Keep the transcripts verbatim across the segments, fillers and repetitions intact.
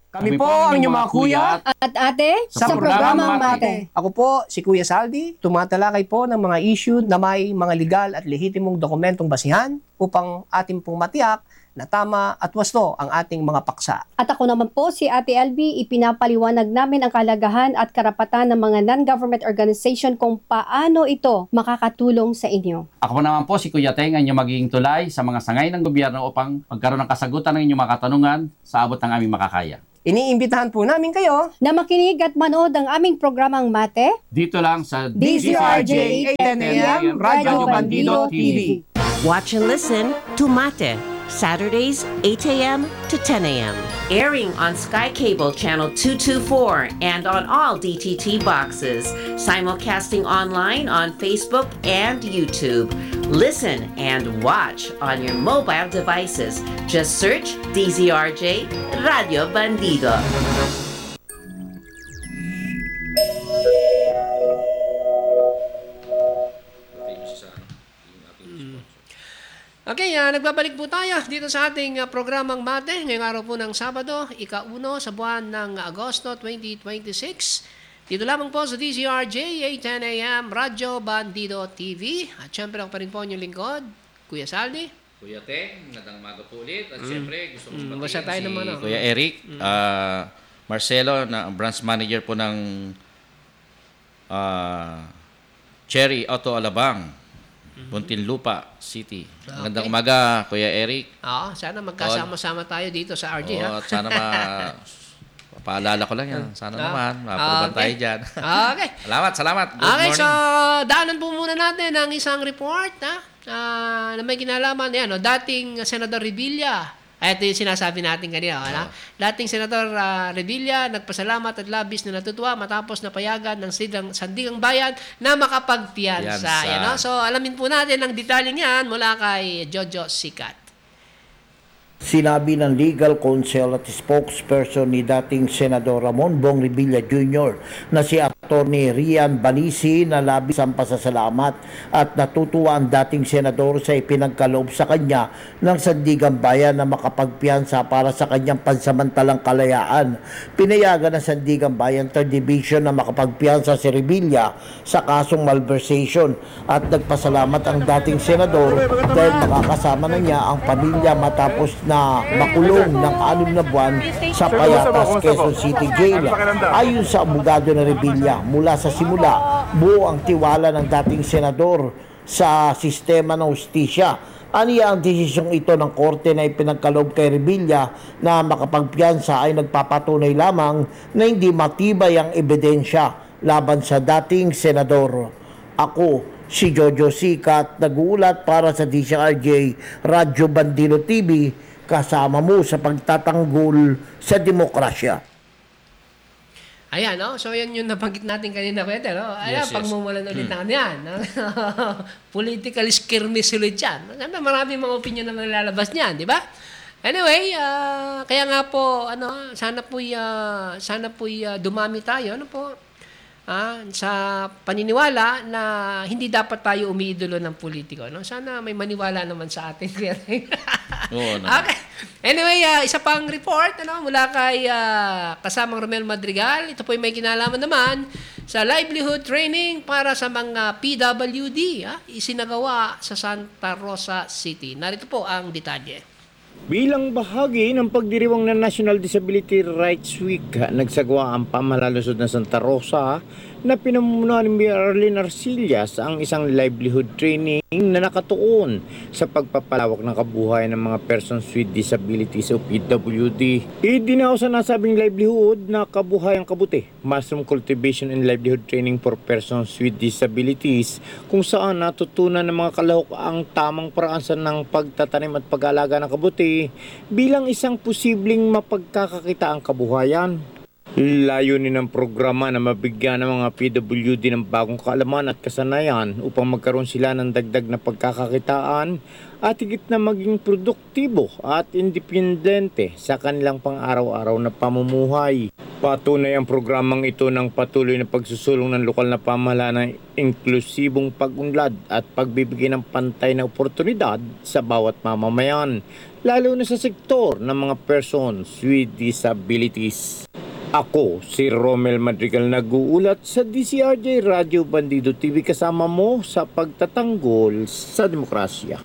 Kami po ang inyong mga kuya At ate, sa, sa, programang programang Mate. Mate. Ako po si Kuya Saldi, tumatalakay po ng mga issue na may mga legal at lehitimong dokumentong basihan upang ating pong matiyak na tama at wasto ang ating mga paksa. At ako naman po si Ate L B, ipinapaliwanag namin ang kalagahan at karapatan ng mga non-government organization kung paano ito makakatulong sa inyo. Ako naman po si Kuya Teng, ang inyong magiging tulay sa mga sangay ng gobyerno upang magkaroon ng kasagutan ng inyong mga katanungan sa abot ng aming makakaya. Iniimbitahan po namin kayo Na makinig at manood ang aming programang Mate, Dito lang sa D Z R J eight ten A M, Radyo Bandido T V. Watch and listen to Mate, Saturdays eight A M to ten A M Airing on Sky Cable Channel two twenty-four and on all D T T boxes. Simulcasting online on Facebook and YouTube. Listen and watch on your mobile devices. Just search D Z R J Radio Bandido. Okay, uh, nagbabalik po tayo dito sa ating uh, programang Mate. Ngayong araw po ng Sabado, ika-uno sa buwan ng Agosto twenty twenty-six. Dito lamang po sa D Z R J eight ten A M, Radyo Bandido T V. At syempre ako pa rin po inyong lingkod, Kuya Saldi. Kuya Teng, magandang umaga po ulit. At syempre, gusto ko Mm, mm, basta tayo si naman, oh. Kuya Eric, ah, Marcelo, na branch manager po ng ah, Cherry Auto Alabang, Muntinlupa City. Magandang Okay. umaga, Kuya Eric. Oo, sana magkasama-sama tayo dito sa R J. Oo, ha? at sana ma... Paalala ko lang yan. Sana Ah, naman, ma-approvean okay. tayo dyan. Okay. Salamat, salamat. Good Okay, morning. so daanan po muna natin ang isang report ha? Ah, na may kinalaman. Yan, no? Dating Senador Revilla. Ay, ito yung sinasabi natin kanina. Ano? Dating Senador uh, Revilla, nagpasalamat at labis na natutuwa matapos na payagan ng Sidang, Sandigang Bayan na makapagpiyansa. Piyansa. Yan, no? So, alamin po natin ang detalyeng yan mula kay Jojo Sikat. Sinabi ng legal counsel at spokesperson ni dating Senador Ramon Bong Revilla Junior na si Attorney Rian Balisi na labis ang pasasalamat at natutuwa ang dating senador sa ipinagkaloob sa kanya ng Sandigang Bayan na makapagpiyansa para sa kanyang pansamantalang kalayaan. Pinayagan ng Sandigang Bayan third Division na makapagpiyansa si Revilla sa kasong malversation at nagpasalamat ang dating senador dahil makakasama na niya ang pamilya matapos na makulong ng anim na buwan sa Payatas, Quezon City Jail. Ayon sa abogado na Revilla, mula sa simula, buo ang tiwala ng dating senador sa sistema ng hustisya. Aniya ang desisyong ito ng korte na ipinagkaloob kay Revilla na makapagpiyansa ay nagpapatunay lamang na hindi matibay ang ebidensya laban sa dating senador. Ako, si Jojo Sikat, nag-uulat para sa D Z R J Radyo Bandido T V, kasama mo sa pagtatanggol sa demokrasya. Ayan, no? So, yan yung nabanggit natin kanina, Peter. No? Ayan, Yes, yes. pagmumulan ulit na yan. No? Political skirmish ulit yan. Siyempre, maraming mga opinion na nalalabas niyan, di ba? Anyway, ah, kaya nga po, ano, sana po'y, ah, sana po'y ah, dumami tayo, ano po, ah, sa paniniwala na hindi dapat tayo umiidolo ng politiko. No? Sana may maniwala naman sa atin. Oo naman. Okay. Anyway, uh, isa pang report ano, mula kay uh, kasamang Romel Madrigal. Ito po ay may kinalaman naman sa livelihood training para sa mga P W D. Ha? Isinagawa sa Santa Rosa City. Narito po ang detalye. Bilang bahagi ng pagdiriwang ng National Disability Rights Week, nagsagawa ang pamalalusod ng Santa Rosa na pinamumunuan ni Mayor Arlene Arcillas ang isang livelihood training na nakatuon sa pagpapalawak ng kabuhayan ng mga persons with disabilities o P W D. Idinaos sa nasabing livelihood na kabухayang kabuti, mushroom cultivation and livelihood training for persons with disabilities, kung saan natutunan ng mga kalahok ang tamang paraan sa ng pagtatanim at pag-aalaga ng kabuti bilang isang posibleng mapagkakakita ang kabuhayan. Layunin ng programa na mabigyan ng mga P W D ng bagong kaalaman at kasanayan upang magkaroon sila ng dagdag na pagkakakitaan at higit na maging produktibo at independente sa kanilang pang-araw-araw na pamumuhay. Patunay ang programang ito ng patuloy na pagsusulong ng lokal na pamahalaan ng inklusibong pag-unlad at pagbibigay ng pantay na oportunidad sa bawat mamamayan. lalo na sa sektor ng mga persons with disabilities. Ako, si Romel Madrigal, nag-uulat sa D C R J Radio Bandido T V, kasama mo sa pagtatanggol sa demokrasya.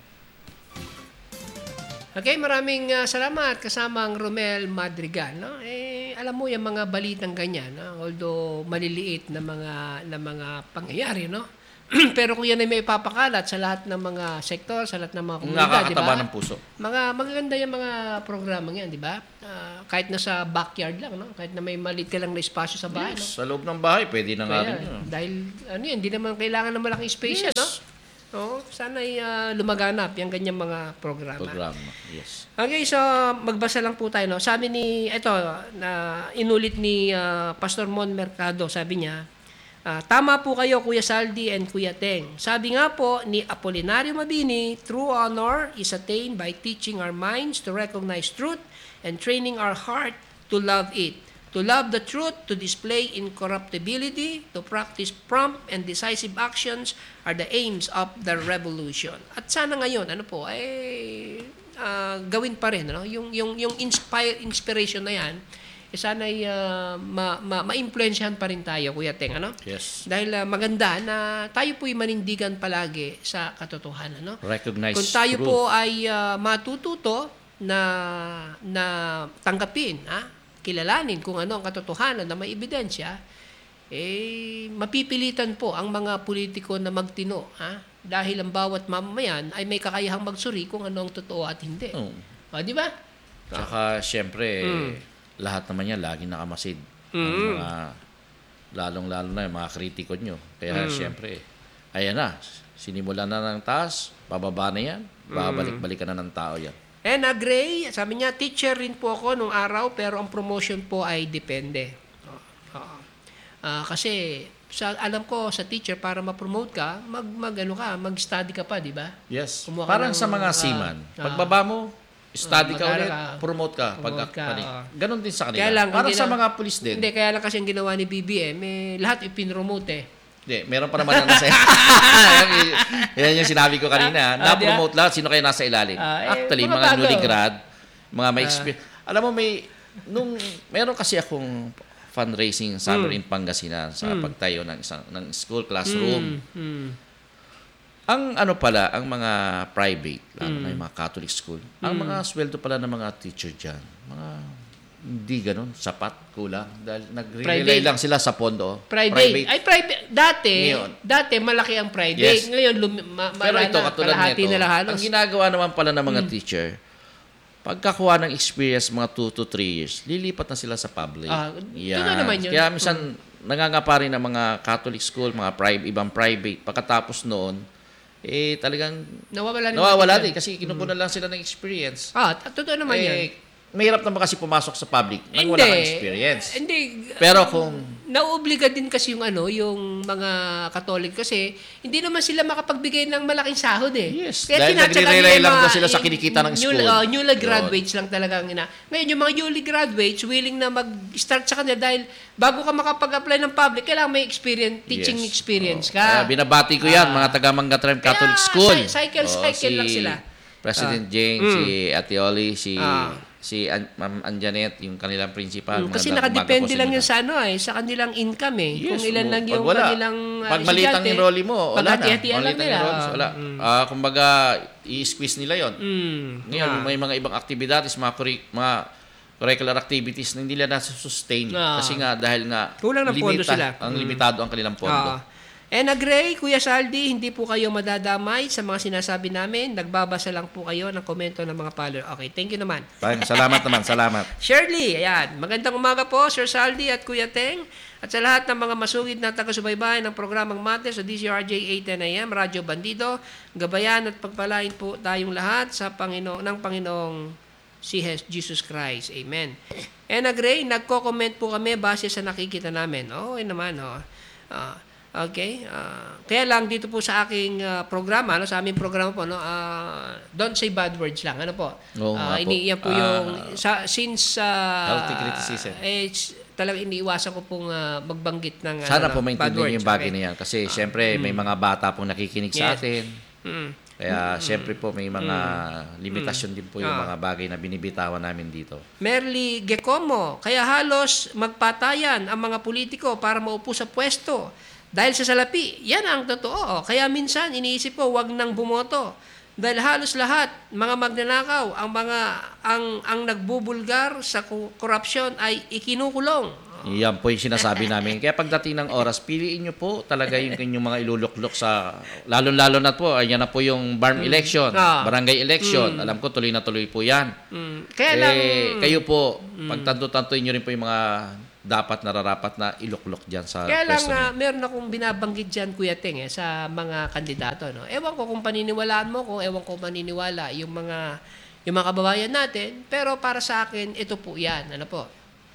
Okay, maraming uh, salamat kasama ang Romel Madrigal, no? Eh alam mo yung mga balitang ganyan, no? Although maliliit na mga na mga pangyayari, no? Pero kung yan ay may ipapakalat sa lahat ng mga sektor, sa lahat ng mga komunidad, di Nakakataba ba? ng puso. Mga magaganda yung mga programa yan, di ba? Ah, kahit na sa backyard lang, no? Kahit na may maliit ka lang na espasyo sa bahay, Yes, sa loob ng bahay, pwede na nga no? rin Kaya, yun. dahil ano yan, hindi naman kailangan ng malaking space yan, no? Oo, sana ay ah, lumaganap yung ganyang mga programa. Programa, yes. Okay, so magbasa lang po tayo, no? Sabi ni, ito, na inulit ni ah, Pastor Mon Mercado, sabi niya, ah, tama po kayo, Kuya Saldi and Kuya Teng. Sabi nga po ni Apolinario Mabini, true honor is attained by teaching our minds to recognize truth and training our heart to love it. To love the truth, to display incorruptibility, to practice prompt and decisive actions are the aims of the revolution. At sana ngayon, ano po, eh, ah, gawin pa rin, ano? Yung, yung, yung inspire, inspiration na yan, eh, sana ay ah, ma, ma, ma-influensyahan pa rin tayo, Kuya Teng, ano? Yes. Dahil ah, maganda na tayo po'y manindigan palagi sa katotohanan, no? Recognize Kung tayo truth. po ay ah, matututo na na tanggapin, ha? Kilalanin kung ano ang katotohanan na may ebidensya, eh mapipilitan po ang mga politiko na magtino, ha? Dahil ang bawat mamamayan ay may kakayahang magsuri kung ano ang totoo at hindi. Oo. O, di ba? Saka, syempre, Mm. lahat naman yan, laging nakamasid. Mm. Ang mga, lalong-lalo na yung mga kritiko nyo. Kaya, Mm. syempre, ayan na, sinimulan na ng taas, bababa na yan, babalik-balikan na ng tao yan. And uh, Gray, sabi niya, teacher rin po ako nung araw, pero ang promotion po ay depende. Oo. Oo. Ah, kasi, sa, alam ko, sa teacher, para ma-promote ka, mag, mag, ano ka, mag-study ka pa, di ba? Yes. Kumuha ka Parang ng, sa mga ah, seaman. ah, Pagbaba mo, study ka mag-aral ulit, ka, promote ka. Pag, promote ka, pag, ah. ganon din sa kanila. Kaya lang, Parang hindi sa lang- mga pulis din. Hindi, kaya lang kasi ang ginawa ni B B M, eh, lahat ipinromote eh. Hindi, meron pa naman na nasa yan yung sinabi ko kanina. Ah, Na-promote lahat, sino kayo nasa ilalim. Ah, eh, Actually, mga mga bago. newly grad, mga may experience. Alam mo, may, nung, meron kasi akong fundraising summer Hmm. in Pangasinan sa pagtayo ng isang ng school classroom. Hmm. Ang ano pala, ang mga private, lalo Hmm. na yung mga Catholic school, ang mga sweldo pala ng mga teacher dyan, mga hindi ganun, sapat, kulang. Dahil nag-rely Private. lang sila sa pondo. Private. Ay, private. Dati, Ngayon. dati malaki ang private. Yes. Ngayon, lumi, ma, Pero wala ito, na, katulad kalahati nito, na lang halos. ang ginagawa naman pala ng mga teacher, pagkakuha ng experience mga two to three years, lilipat na sila sa public. Ah, Yan. totoo naman yun. Kaya minsan, nangangapa rin ng mga Catholic school, mga private, ibang private. Pagkatapos noon, eh talagang Nawawala na nawawala yung din kasi kinukunan lang sila ng experience. Ah, t- totoo naman yan. Eh, mahirap naman kasi pumasok sa public nang Hindi. wala kang experience. Hindi. Pero kung Nauobliga din kasi yung ano, yung mga Katolik kasi hindi naman sila makapagbigay ng malaking sahod eh. Yes, Kaya dahil tinatsaga nagre-rely nila yung lang mga- daw sila sa yung kinikita ng new- school. Uh, newly Yun. graduates lang talaga ang ina. Ngayon, yung mga newly graduates, willing na mag-start sa kanila dahil bago ka makapag-apply ng public, kailangan may experience, teaching Yes. experience Oo. ka. Kaya binabati ko yan, Ah. mga taga Mangatrem Catholic Kaya, School. cy- cycle, Oo, cycle lang sila. President Ah. Jane, Mm. si Ate Oli, si Ah. si An- Ma'am Anjanet, yung kanilang principal. Mm, kasi mga nakadepende umaga po lang sila. yun sa ano eh, sa kanilang income eh. Yes, Kung ilan mo- lang pag yung wala. kanilang uh, Pag maliit ang estudyante, enrollee mo, wala na. paghati-hatian lang Maliit ang nila. enrollees, wala. Mm. Ah, kumbaga, i-squeeze nila yon. Mm. Ngayon, Ah. may mga ibang activities, mga, curric- mga curricular activities na hindi nila nasa-sustain. Ah. Kasi nga, dahil nga, Kulang ng pondo sila. ang Mm. limitado ang kanilang pondo. Ah. And agree, Kuya Saldi, hindi po kayo madadamay sa mga sinasabi namin. Nagbabasa lang po kayo ng komento ng mga follower. Okay, thank you naman. Fine, salamat naman, salamat. Shirley, ayan. Magandang umaga po, Sir Saldi at Kuya Teng. At sa lahat ng mga masugid na taga-subaybay ng programang Mate sa D C R J eight ten A M, Radyo Bandido, gabayan at pagpalain po tayong lahat sa Panginoon ng Panginoong si Jesus Christ. Amen. And agree, nagko-comment po kami base sa nakikita namin. Oo, yun naman. Oh. Ah, okay. Ah, kaya lang dito po sa aking ah, programa, no, sa aming programa po, no, ah, don't say bad words lang. Ano po? Oo nga Ah, po. iniiyan po Ah, yung sa, since ah, healthy criticism. eh, s- talagang iniiwasan ko pong ah, magbanggit ng Sana ano, po bad maintindihan words. yung bagay Okay. na yan. Kasi, syempre, may mga bata pong nakikinig sa Yes. atin. Mm. Kaya siyempre po may mga limitasyon din po yung Ah. mga bagay na binibitawan namin dito. Merly Gecomo, kaya halos magpatayan ang mga politiko para maupo sa pwesto dahil sa salapi. Yan ang totoo. Kaya minsan iniisip ko, wag nang bumoto. Dahil halos lahat, mga magnanakaw, ang mga ang ang nagbubulgar sa ku- korupsyon ay ikinukulong. Yan po yung sinasabi namin. Kaya pagdating ng oras, piliin nyo po talaga yung inyong mga iluluklok sa, lalo-lalo na po, ayan na po yung barm election, Ah. barangay election. Alam ko, tuloy na tuloy po yan. Mm. Kaya eh, lang, kayo po, pagtanto-tantoin nyo rin po yung mga dapat nararapat na iluklok dyan sa Kaya lang, pwesto uh, niyo. meron akong binabanggit dyan, Kuya Ting, eh, sa mga kandidato. No? Ewan ko kung paniniwalaan mo, kung ewan ko maniniwala yung mga, yung mga kababayan natin. Pero para sa akin, ito po yan. Ano po?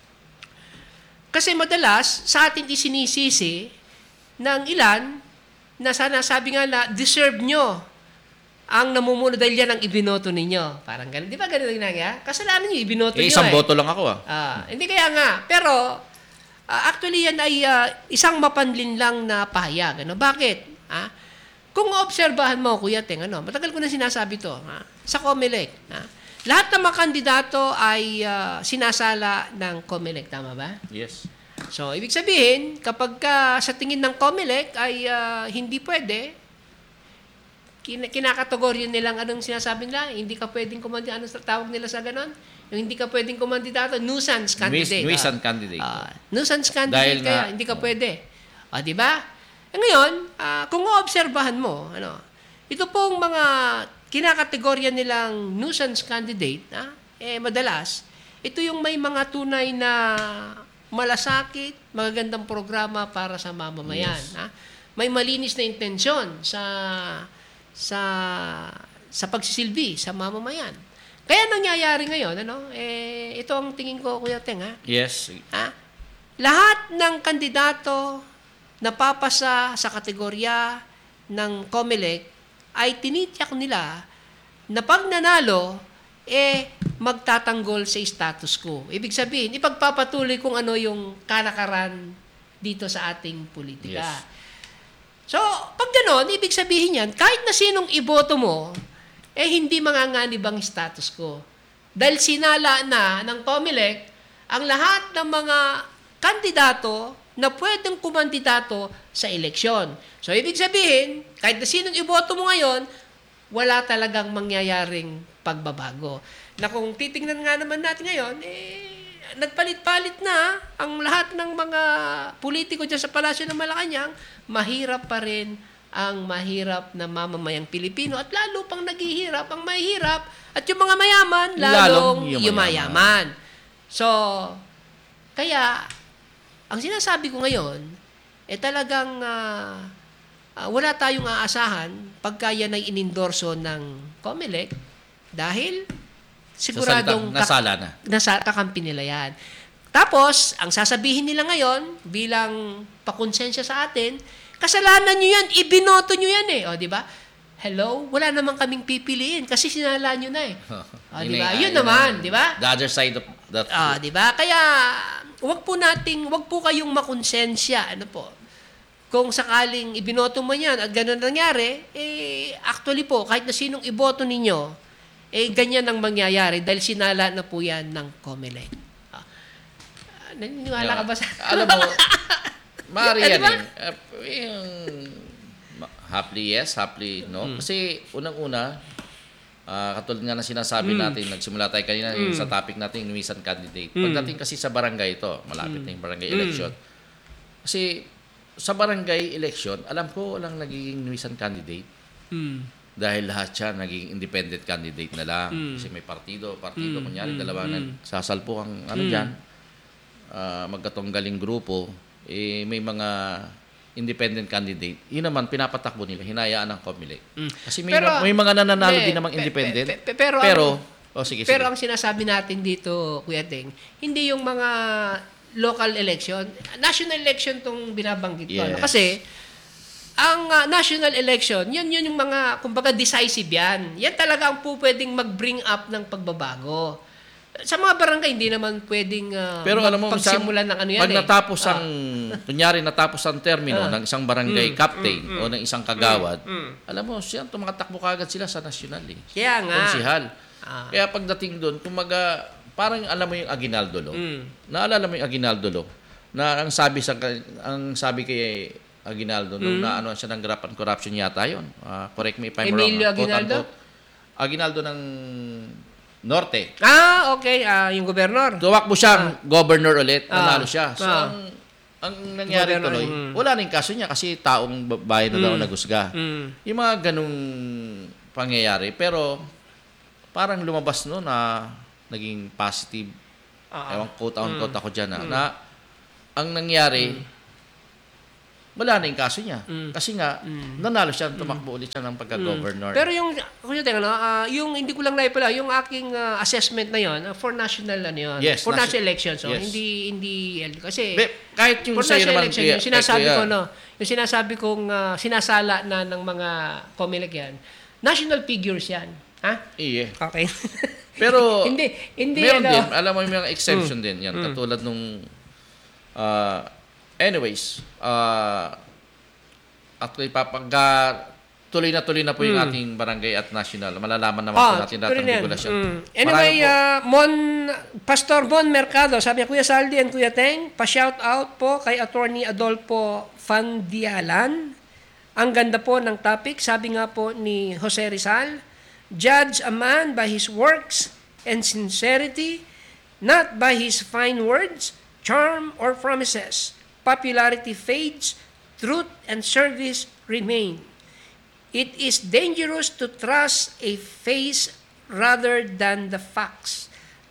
Kasi madalas, sa atin isinisisi ng ilan na sana sabi nga na, deserve nyo ang namumuno dahil yan ang ibinoto ninyo. Parang ganun. Di ba ganun ang nangyari? Kasalanan nyo, ibinoto Eh, nyo isang eh. boto lang ako ah. Ah, hindi kaya nga. Pero, ah, actually yan ay ah, isang mapanlin lang na pahayag. Ano? Bakit? Ah? Kung obserbahan mo, Kuya Teng, ano, matagal ko na sinasabi to, ha? Sa COMELEC, ha? Lahat ng mga kandidato ay ah, sinasala ng COMELEC, tama ba? Yes. So, ibig sabihin, kapag ka sa tingin ng COMELEC ay ah, hindi pwede, kin- kinakategorya nilang anong sinasabi nila, hindi ka pwedeng kumandi, anong tawag nila sa ganon? Yung hindi ka pwedeng kumandidato, nuisance candidate. Nuis- nuisance Ah, candidate. ah, nuisance candidate Dahil kaya, nga- hindi ka pwede. O, di ba? Eh, ngayon, ah, kung oobserbahan mo, ano, ito pong mga kinakategorya nilang nuisance candidate, ah, eh, madalas, ito yung may mga tunay na malasakit, magagandang programa para sa mamamayan. Yes. Ha? May malinis na intensyon sa sa sa pagsisilbi sa mamamayan. Kaya nangyayari ngayon, ano? Eh ito ang tingin ko, Kuya Teng, ha? Yes. Ha? Lahat ng kandidato na papasa sa kategorya ng COMELEC ay tinitiyak nila na pag nanalo, eh, magtatanggol sa status quo. Ibig sabihin, ipagpapatuloy kung ano yung kalakaran dito sa ating politika. Yes. So, pag gano'n, ibig sabihin yan, kahit na sinong iboto mo, eh, hindi manganganib ang status quo. Dahil sinala na ng COMELEC ang lahat ng mga kandidato na pwedeng kumandidato sa eleksyon. So, ibig sabihin, kahit na sinong iboto mo ngayon, wala talagang mangyayaring pagbabago. Na kung titingnan nga naman natin ngayon, eh, nagpalit-palit na ang lahat ng mga politiko dyan sa Palasyo ng Malacanang, mahirap pa rin ang mahirap na mamamayang Pilipino at lalo pang naghihirap ang mahirap at yung mga mayaman, lalong, Lalong yumayaman. yumayaman. So, kaya, ang sinasabi ko ngayon, eh talagang ah, ah, wala tayong aasahan pagka yan ay inendorso ng COMELEC dahil siguradong Sa salitang nasala na. nasa kakampi nila yan. Tapos, ang sasabihin nila ngayon, bilang pakonsensya sa atin, kasalanan nyo yan, ibinoto nyo yan eh. O, di ba? Hello? Wala naman kaming pipiliin kasi sinala nyo na eh. O, di ba? Yun naman, di ba? The other side of that. Ah, di ba? Kaya, wag po nating, wag po kayong makonsensya. Ano po? Kung sakaling ibinoto mo yan at gano'n nangyari, eh, actually po, kahit na sinong iboto ninyo, eh, ganyan ang mangyayari dahil sinala na po yan ng COMELEC. Ah, naniniwala ka ba sa... Alam mo, maaari Eh, yan di ba? eh. Eh, yung happily yes, happily no. Kasi unang-una, ah, katulad nga na sinasabi natin, nagsimula tayo kanina yung sa topic natin, yung nuisance candidate. Pagdating kasi sa barangay ito, malapit na yung barangay election. Kasi sa barangay election, alam ko walang nagiging nuisance candidate. Hmm. Dahil lahat siya naging independent candidate na lang. Kasi may partido, partido, kunyari, dalawa na sasalpo ang ano dyan, uh, magkatunggaling grupo, eh, may mga independent candidate. Yun naman, pinapatakbo nila, hinayaan ng COMELEC. Kasi may, Pero- may mga nananalo Hindi, din namang pe- independent. pe- pe- pero pero, ang- oh, sige, Pero sige. ang sinasabi natin dito, Kuya Teng, hindi yung mga local election, national election tong binabanggit ko. ano? Yes. Kasi, ang ah, national election, yan yun yung mga, kumbaga decisive yan. Yan talaga ang po pwedeng mag-bring up ng pagbabago. Sa mga barangay, hindi naman pwedeng uh, Pero alam mo, pagsimulan ng ano yan pag eh. natapos Ah. ang, kunyari natapos ang termino ng isang barangay captain o ng isang kagawad, alam mo, siya, tumatakbo kagad sila sa nasyonal eh. Kaya nga. Konsihal. Ah. Kaya pagdating doon, kumaga, parang alam mo yung Aguinaldo Law. Mm. Naalala mo yung Aguinaldo Law? Na ang sabi sa ang sabi kay Aguinaldo nung na ano siya ng graft and corruption yata yon. Uh, correct me if I'm Emilio wrong. Aguinaldo? Quote-unquote. Aguinaldo ng Norte. Ah, okay. Ah, yung gobernador. Tuwakbo siyang governor ulit, Ah. nanalo siya. So, Ah. ang, ang nangyari Governor, tuloy, mm. wala na yung kaso niya kasi taong bayan na daw nagusga. Mm. Yung mga ganung pangyayari. Pero, parang lumabas no na naging positive. Ah. Ewan, quote-unquote Mm. ako dyan na, na ang nangyari, wala na yung kaso niya. Mm. Kasi nga, nanalo siya, tumakbo ulit siya ng pagka-governor. Pero yung, kung yun, ano, ah, yung hindi ko lang naipala, yung aking ah, assessment na yon ah, for national, ano yun, Yes, for nasi- national elections, so, yes. hindi, hindi, kasi, Be, kahit yung for sa'yo national naman, election, kuya, yung sinasabi eh, kuya, ko, no, yung sinasabi kong ah, sinasala na ng mga COMELEC yan, national figures yan. Ha? Iya. Okay. Pero, hindi, hindi, meron ano, din, alam mo yung mga exception din yan. Katulad nung, uh, anyways, uh, at pagka tuloy na tuloy na po yung ating barangay at national, malalaman naman po Ah, natin lahat tuloy ng na yan. regulasyon. Mm. Anyway, Marami po. uh, Mon, Pastor Mon Mercado, sabi niya, Kuya Saldi and Kuya Teng, pa-shout out po kay Attorney Adolfo Fandialan. Ang ganda po ng topic, sabi nga po ni Jose Rizal, judge a man by his works and sincerity, not by his fine words, charm, or promises. Popularity fades, truth and service remain. It is dangerous to trust a face rather than the facts.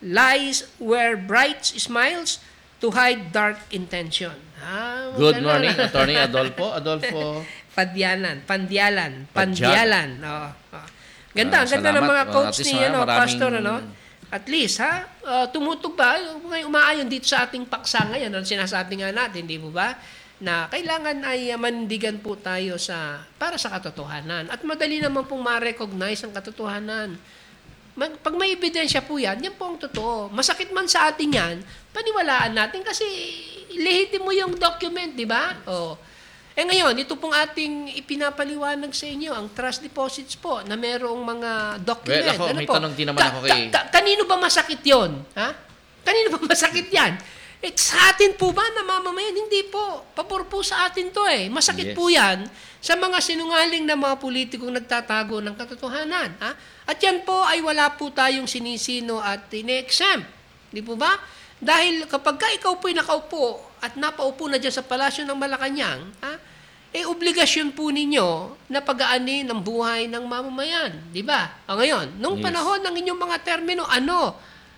Lies wear bright smiles to hide dark intention. Ah, Good maganda. morning, Attorney Adolfo. Adolfo. Padyanan, Pandyalan, Padyan. Pandyalan. Oh, oh. Ganda, Ah, ang ganda ng salamat. mga Mga quotes artist, ni ha? ano, Maraming- Pastor, ano? At least, ha? Uh, tumutog ba? Ngayon, umaayon dito sa ating paksa ngayon. Ang sinasabi nga natin, di mo ba? Na kailangan ay uh, manindigan po tayo sa para sa katotohanan. At madali naman pong ma-recognize ang katotohanan. Mag, pag may ebidensya po yan, yan po ang totoo. Masakit man sa atin yan, paniwalaan natin kasi lihitin mo yung document, di ba? Oh. Eh ngayon, ito pong ating ipinapaliwanag sa inyo, ang trust deposits po, na merong mga document. Well, ako, ano may po? tanong din naman ako kay- Ka- ka- kanino ba masakit yon? Ha? Kanino ba masakit yan? Eh, sa atin po ba na mamamayan? Hindi po. Pabor po sa atin to eh. Masakit Yes. po yan sa mga sinungaling na mga politikong nagtatago ng katotohanan. Ha? At yan po ay wala po tayong sinisino at ine-exempt. Di po ba? Dahil kapag ka ikaw po'y nakaupo at napaupo na dyan sa palasyo ng Malacanang, ha? Eh, obligasyon po ninyo na pag-aani ng buhay ng mamamayan. Di ba? O ngayon, nung Yes. panahon ng inyong mga termino, ano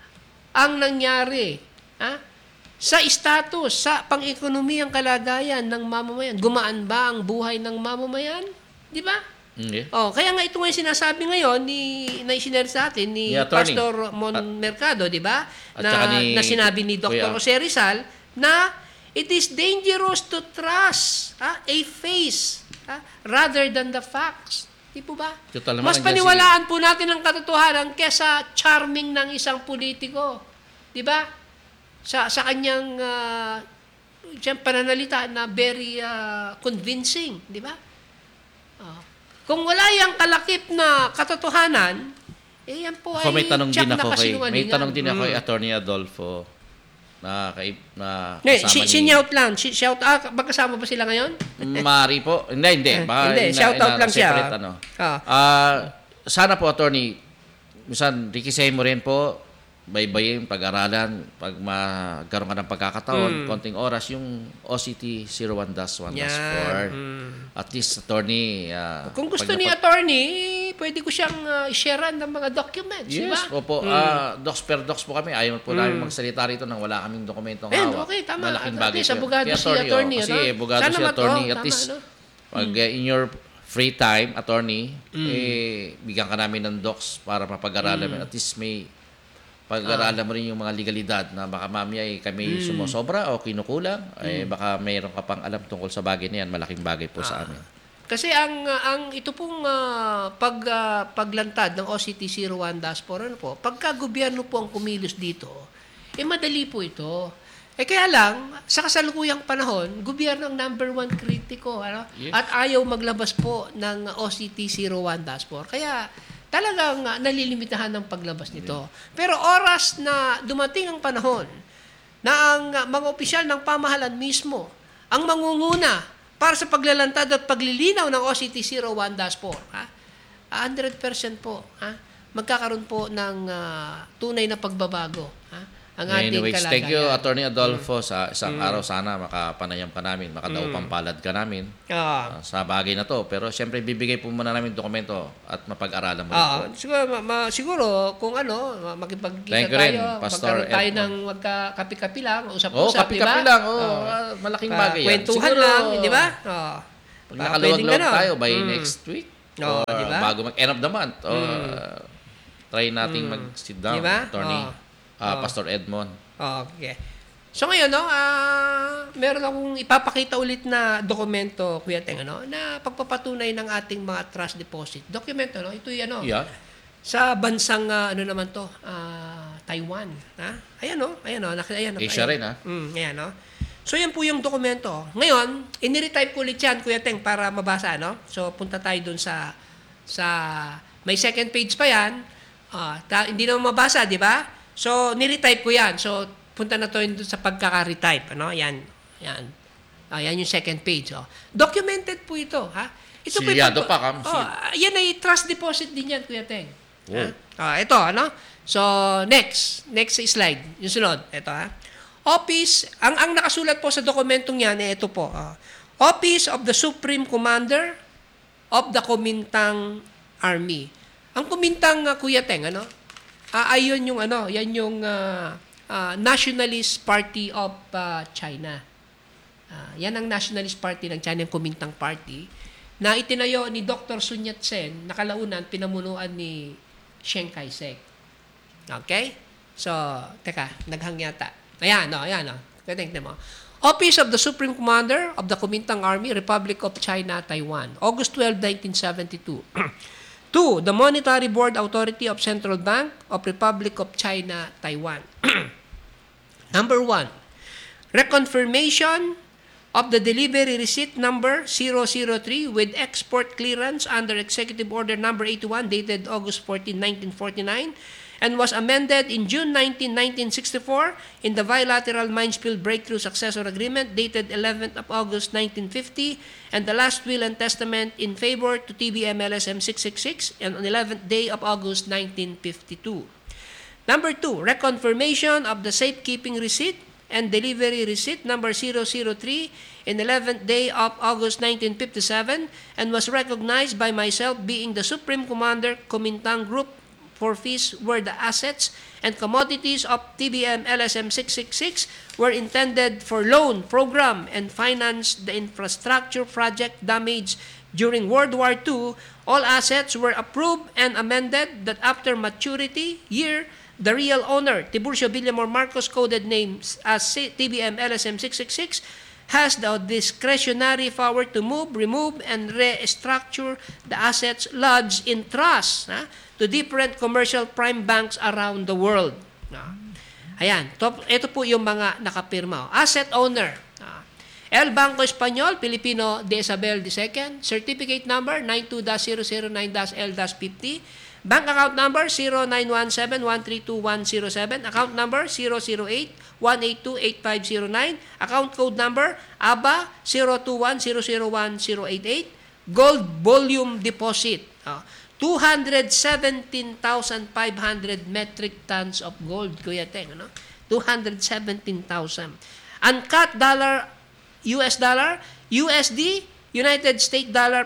ang nangyari? Ha? Sa status, sa pang-ekonomiyang kalagayan ng mamamayan, gumaan ba ang buhay ng mamamayan? Di ba? Okay. Oh, kaya nga ito nga yung sinasabi ngayon ni na isinare sa atin ni Ni Attorney. Pastor Mon At- Mercado, di ba? At Na, saka ni na sinabi ni Doctor Kuya- Jose Rizal na it is dangerous to trust ha, a face ha, rather than the facts. Di po ba? Total naman, Mas nandiyan paniwalaan po natin ang katotohanan kesa charming ng isang politiko. Di ba? Sa sa kanyang uh, siyang pananalita na very uh, convincing, di ba? Oh. Kung wala yung kalakip na katotohanan, eh yan po Ako ay may tanong tiyak din na ako kay, may kasinungalingan. tanong din ako Mm. kay Attorney Adolfo na kay na Ne, kasama si, ni sinyout lang. Si, shout out. Magkasama ba sila ngayon? Mari po. Hindi, hindi. Baka Hindi, ina- shout out ina- lang siya. separate, ano. Ah. Ah, sana po, Attorney, minsan, rikisahin mo rin po, baybayin, pag-aralan, pag magkaroon ka ng pagkakataon, konting oras, yung O C T zero one dash one dash four. Hmm. Yan. Mm. At least, Attorney, ah, Kung gusto pag ni napag- attorney, pwede ko siyang uh, i-sharean ng mga documents, di ba? Yes, opo. Ah, docs per docs po kami. Ayaw po namin magsalita rito nang wala kaming dokumentong Eh, hawak. okay, tama. Malaking At bagay least po yun. abogado Kaya si attorney, oh, kasi ano? abogado Sana si mat- attorney. oh, At tama, least, ano? pag uh, in your free time, attorney, eh, bigyan ka namin ng docs para mapag-aralan mo. At least may pag-aralan mo rin yung mga legalidad na baka mamaya eh, kami sumusobra o kinukulang, eh, baka mayroon ka pang alam tungkol sa bagay na yan. Malaking bagay po sa amin. Kasi ang ang ito pong ah, pag ah, paglantad ng O C T zero one dashboard ano po, pagka gobyerno po ang kumilos dito, eh madali po ito. Eh kaya lang, sa kasalukuyang panahon, gobyerno ang number one kritiko, ano? Yes. At ayaw maglabas po ng O C T zero one dashboard. Kaya talagang ah, nalilimitahan ng paglabas nito. Pero oras na dumating ang panahon na ang ah, mga opisyal ng pamahalaan mismo ang mangunguna para sa paglalantad at paglilinaw ng O C T zero one dashboard, ha? one hundred percent po, ha? Magkakaroon po ng ah, tunay na pagbabago, ha? Ang ating Anyways, kalagayan. thank you, Attorney Adolfo. Sa isang araw sana makapanayam ka namin, makadaupang palad ka namin Ah. uh, sa bagay na to. Pero siyempre, bibigay po muna namin dokumento at mapag-aralan mo rin po. Ah, siguro, ma- ma- siguro kung ano, ma- makipagkita Thank you tayo, rin, Pastor magkaroon tayo Edmond. ng magka-kapi-kapi lang, Oo, usap-usap, di ba? kapi-kapi lang. Oo, Oh. ah, malaking Pa- bagay yan. Kwentuhan Siguro, lang, di ba? Oh. Pag Baka nakaluwag-luwag pwedeng ganon. tayo by Mm. next week, Oo, or di ba? bago mag-end of the month, or uh, try nating mag-sit down, Di ba? Attorney Oo. uh, Oo. Pastor Edmond. Okay. So ngayon, no, ah meron akong ipapakita ulit na dokumento, Kuya Teng, ano, na pagpapatunay ng ating mga trust deposit. Dokumento, no? Ito 'yung ano, Yeah. sa bansang ah, ano naman 'to, ah, Taiwan, ha? Ayan no, ayan no, nakita ayan. no, Asia ayan. rin, ha? Mm, ayan no. So yan po yung dokumento. Ngayon, iniretype ko ulit yan, Kuya Teng, para mabasa, no? So punta tayo dun sa sa may second page pa yan. Ah, ta- hindi naman mabasa, di ba? So niretype ko yan. So punta na to yun dun sa pagkaka-retype, ano? Yan. Yan. Ah, yan yung second page, oh. Documented po ito, ha? Ito po yung Silyado pag- pa, Kam. Oh, ah, yan ay trust deposit din yan, Kuya Teng. Ha? Oh. Ah, ito, ano? So, next. Next slide. Yung sunod. Ito, ha? Office, ang ang nakasulat po sa dokumentong yan, eh, ito po. ah, Office of the Supreme Commander of the Kuomintang Army. Ang Kuomintang, uh, Kuya Teng, ano? Ah, ayun yung, ano, yan yung ah, ah, Nationalist Party of ah, China. Ah, yan ang Nationalist Party ng China, yung Kuomintang Party, na itinayo ni Doctor Sun Yat-sen, nakalaunan, pinamunuan ni Chiang Kai-shek. Okay? So, teka, naghang yata. Ayan, no, ayan, no. Tingnan mo. Office of the Supreme Commander of the Kuomintang Army, Republic of China, Taiwan, August twelfth, nineteen seventy-two. Two, the Monetary Board Authority of Central Bank of Republic of China, Taiwan. Number one, reconfirmation of the delivery receipt number zero zero three with export clearance under Executive Order number eighty-one dated August fourteenth, nineteen forty-nine and was amended in June nineteenth, nineteen sixty-four in the bilateral Minefield Breakthrough Successor Agreement dated eleventh of August nineteen fifty and the last will and testament in favor to T B M L S M six sixty-six and on eleventh day of August nineteen fifty-two. Number two, reconfirmation of the safekeeping receipt and delivery receipt number zero zero three in eleventh day of August nineteen fifty-seven and was recognized by myself being the Supreme Commander Kuomintang Group for fees where the assets and commodities of T B M L S M six sixty-six were intended for loan, program, and finance the infrastructure project damaged during World War Two. All assets were approved and amended that after maturity year, the real owner, Tiburcio Villamor Marcos, coded names as T B M L S M six sixty-six, has the discretionary power to move, remove, and restructure the assets lodged in trust ha, to different commercial prime banks around the world. Ah. Ayan, to, ito po yung mga nakapirma. Asset owner, ah. El Banco Espanyol, Filipino de Isabel the Second, certificate number nine two dash zero zero nine dash L dash fifty, bank account number zero nine one seven one three two one zero seven, account number zero zero eight one eight two eight five zero nine, account code number A B A zero two one zero zero one zero eight eight, gold volume deposit, uh, two hundred seventeen thousand five hundred metric tons of gold, Kuya Teng, ano? two hundred seventeen thousand. Uncut dollar, U S dollar, U S D, United States dollar,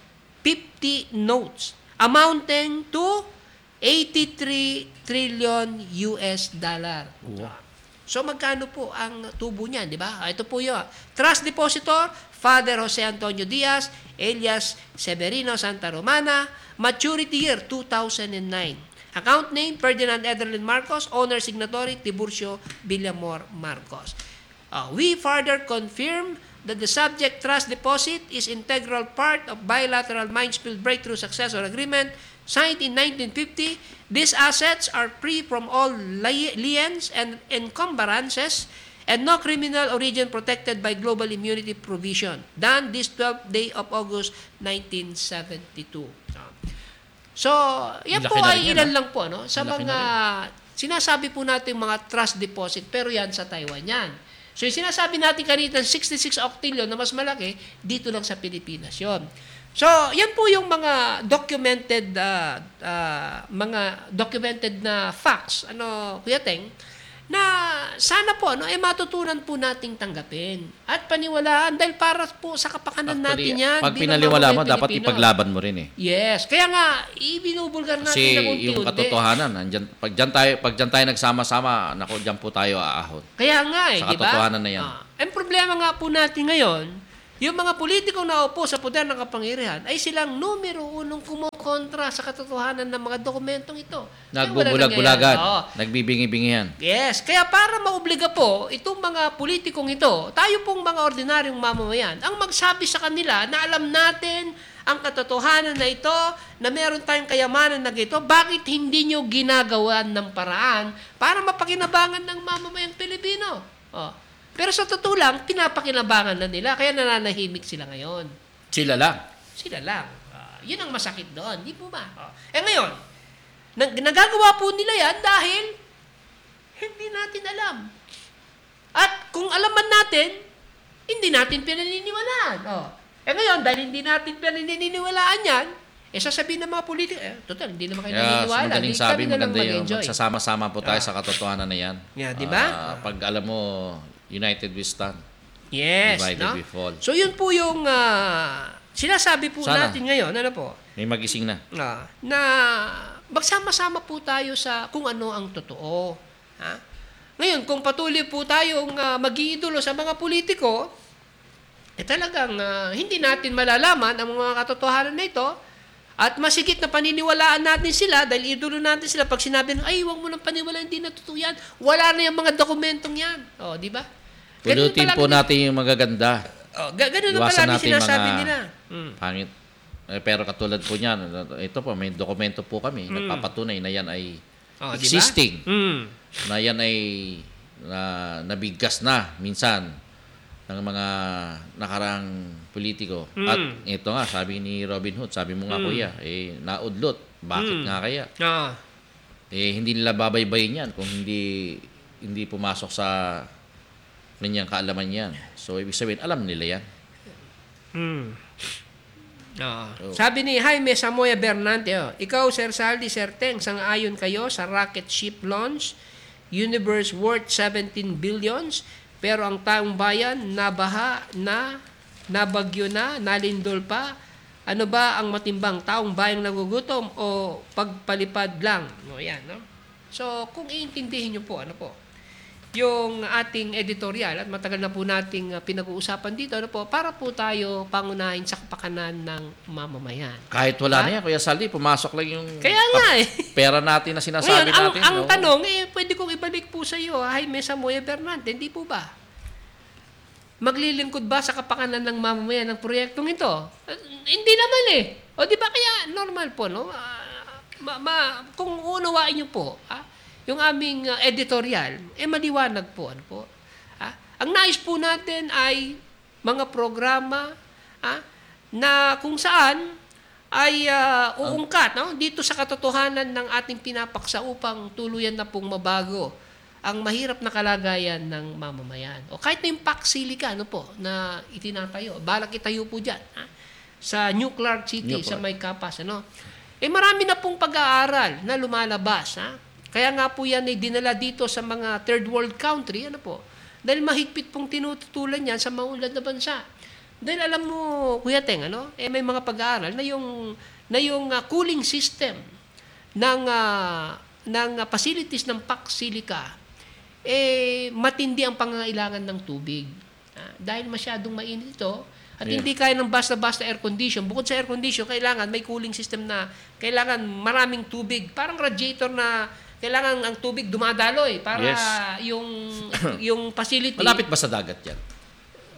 fifty notes, amounting to eighty-three trillion U S dollar. So magkano po ang tubo niyan, di ba? Ito po 'yo. Trust depositor, Father Jose Antonio Diaz, alias Severino Santa Romana, maturity year two thousand nine. Account name Ferdinand Ederlin Marcos, owner signatory Tiburcio Villamor Marcos. Uh, we further confirm that the subject trust deposit is integral part of bilateral Minefield Breakthrough Successor Agreement signed in nineteen fifty. These assets are free from all li- liens and encumbrances and no criminal origin protected by global immunity provision. Done this twelfth day of August nineteen seventy-two. So, yan Laki po na ay rin yan, ilan ah. lang po, no? Sa Laki mga, sinasabi po natin mga trust deposit, pero yan sa Taiwan yan. So, yung sinasabi natin kanina, sixty-six octillion na mas malaki, dito lang sa Pilipinas yon. So, yan po yung mga documented, uh, uh, mga documented na facts, ano, Kuya Teng, na sana po, no, eh, matutunan po nating tanggapin at paniwalaan dahil para po sa kapakanan Actually, natin yan. pag bilang pinaliwala mo, mga dapat Pilipino. ipaglaban mo rin eh. Yes. Kaya nga, ibinubulgar natin Kasi ng unti-unti. yung katotohanan, andyan, pag, dyan tayo, pag dyan tayo nagsama-sama, naku, dyan po tayo aahon. Kaya nga eh, Sa di ba? katotohanan na yan. Ah, ang problema nga po natin ngayon, yung mga politikong naupo sa poder ng kapangyarihan ay silang numero unong kumukontra sa katotohanan ng mga dokumentong ito. Kaya wala Nagbubulag-bulagan, nangyayari. Oo. nagbibingi-bingihan. Yes, kaya para maobliga po itong mga politikong ito, tayo pong mga ordinaryong mamamayan, ang magsabi sa kanila na alam natin ang katotohanan na ito, na meron tayong kayamanan na ito, bakit hindi nyo ginagawan ng paraan para mapakinabangan ng mamamayang Pilipino? Oh. Pero sa totoo lang, pinapakinabangan na nila, kaya nananahimik sila ngayon. Sila lang. Sila lang. Uh, yun ang masakit doon, di po ba? Oh. Eh ngayon, nag- nagagawa po nila yan dahil hindi natin alam. At kung alaman natin, hindi natin pinaniniwalaan. Oh. Eh ngayon, dahil hindi natin pinaniniwalaan yan, eh sasabihin ng mga politika, eh, total, hindi naman kayo Kaya naniniwala. madaling Hindi sabi, kami na lang maganda yung mag-enjoy. magsasama-sama po tayo sa katotohanan na yan. Yeah, di ba? Ah, pag alam mo, united we stand. Yes, Divided no? we fall. So yun po yung ah, sinasabi po Sana. natin ngayon, ano po? May magising na. Ah, na magsama-sama po tayo sa kung ano ang totoo. Ha? Ngayon, kung patuloy po tayong uh, mag-iidolo sa mga politiko, eh talagang ah, hindi natin malalaman ang mga katotohanan na ito at masigit na paniniwalaan natin sila dahil idolo natin sila pag sinabi ng, ay, huwag mo nang paniwalaan, hindi na totoo yan. Wala na yung mga dokumentong yan. O, di ba? Ganun Pulutin palagi po din- natin yung magaganda. Oh, ga- ganun na Iwasan palagi natin sinasabi mga nila. Mm. pangit. Eh, pero katulad po niyan, ito po, may dokumento po kami, Mm. nagpapatunay na yan ay Oh, di ba? existing. Mm. Na yan ay na, nabigkas na minsan ng mga nakarang politiko. Mm. At ito nga, sabi ni Robin Hood, sabi mo nga Mm. kuya, eh, naudlot. Bakit Mm. nga kaya? Ah. Eh, hindi nila babaybayin yan kung hindi hindi pumasok sa kanyang kaalaman yan. So, ibig sabihin, alam nila yan. Hmm. Ah. Oh. Sabi ni Jaime Samoya Bernante, oh, ikaw, Sir Saldi, Sir Teng, sang-ayon kayo sa rocket ship launch, universe worth seventeen billions, pero ang taong bayan nabaha na, nabagyo na, nalindol pa. Ano ba ang matimbang, taong bayang nagugutom o pagpalipad lang? No, yan, no? So, kung iintindihin niyo po, ano po, yung ating editorial at matagal na po nating uh, pinag-uusapan dito, ano po, para po tayo pangunahin sa kapakanan ng mamamayan. Kahit wala Ha? na yan, Kuya Saldi, pumasok lang yung Kaya nga eh. pera natin na Ngayon, sinasabi ang, natin. ang no? tanong, eh, pwede kong ibalik po sa iyo, Jaime Samoya Bernante, hindi po ba? Maglilingkod ba sa kapakanan ng mamamayan ng proyektong ito? Uh, hindi naman eh. O di ba kaya normal po, no? Uh, ma, ma, kung unawain niyo po, ha? Yung aming uh, editorial, eh maliwanag po, ano po? Ha? Ang nais po natin ay mga programa ha, na kung saan ay uh, uungkat no? Dito sa katotohanan ng ating pinapaksa upang tuluyan na pong mabago ang mahirap na kalagayan ng mamamayan. O kahit na yung Paxilica, ano po, na itinatayo, balak itayo po dyan, ha? Sa New Clark City, New sa Clark. May Capas, ano? Eh marami na pong pag-aaral na lumalabas, ha? Kaya nga po yan ay dinala dito sa mga third world country, ano po? Dahil mahigpit pong tinututulan yan sa maunlad na bansa. Dahil alam mo, Kuya Teng, ano? Eh may mga pag-aaral na yung na yung uh, cooling system ng uh, ng uh, facilities ng Paxilica eh matindi ang pangangailangan ng tubig. Ah, dahil masyadong mainit ito at Yeah. hindi kaya ng basta-basta air condition. Bukod sa air condition, kailangan may cooling system na kailangan maraming tubig. Parang radiator na kailangan ang tubig dumadaloy para Yes. yung yung facility. Malapit ba sa dagat yan?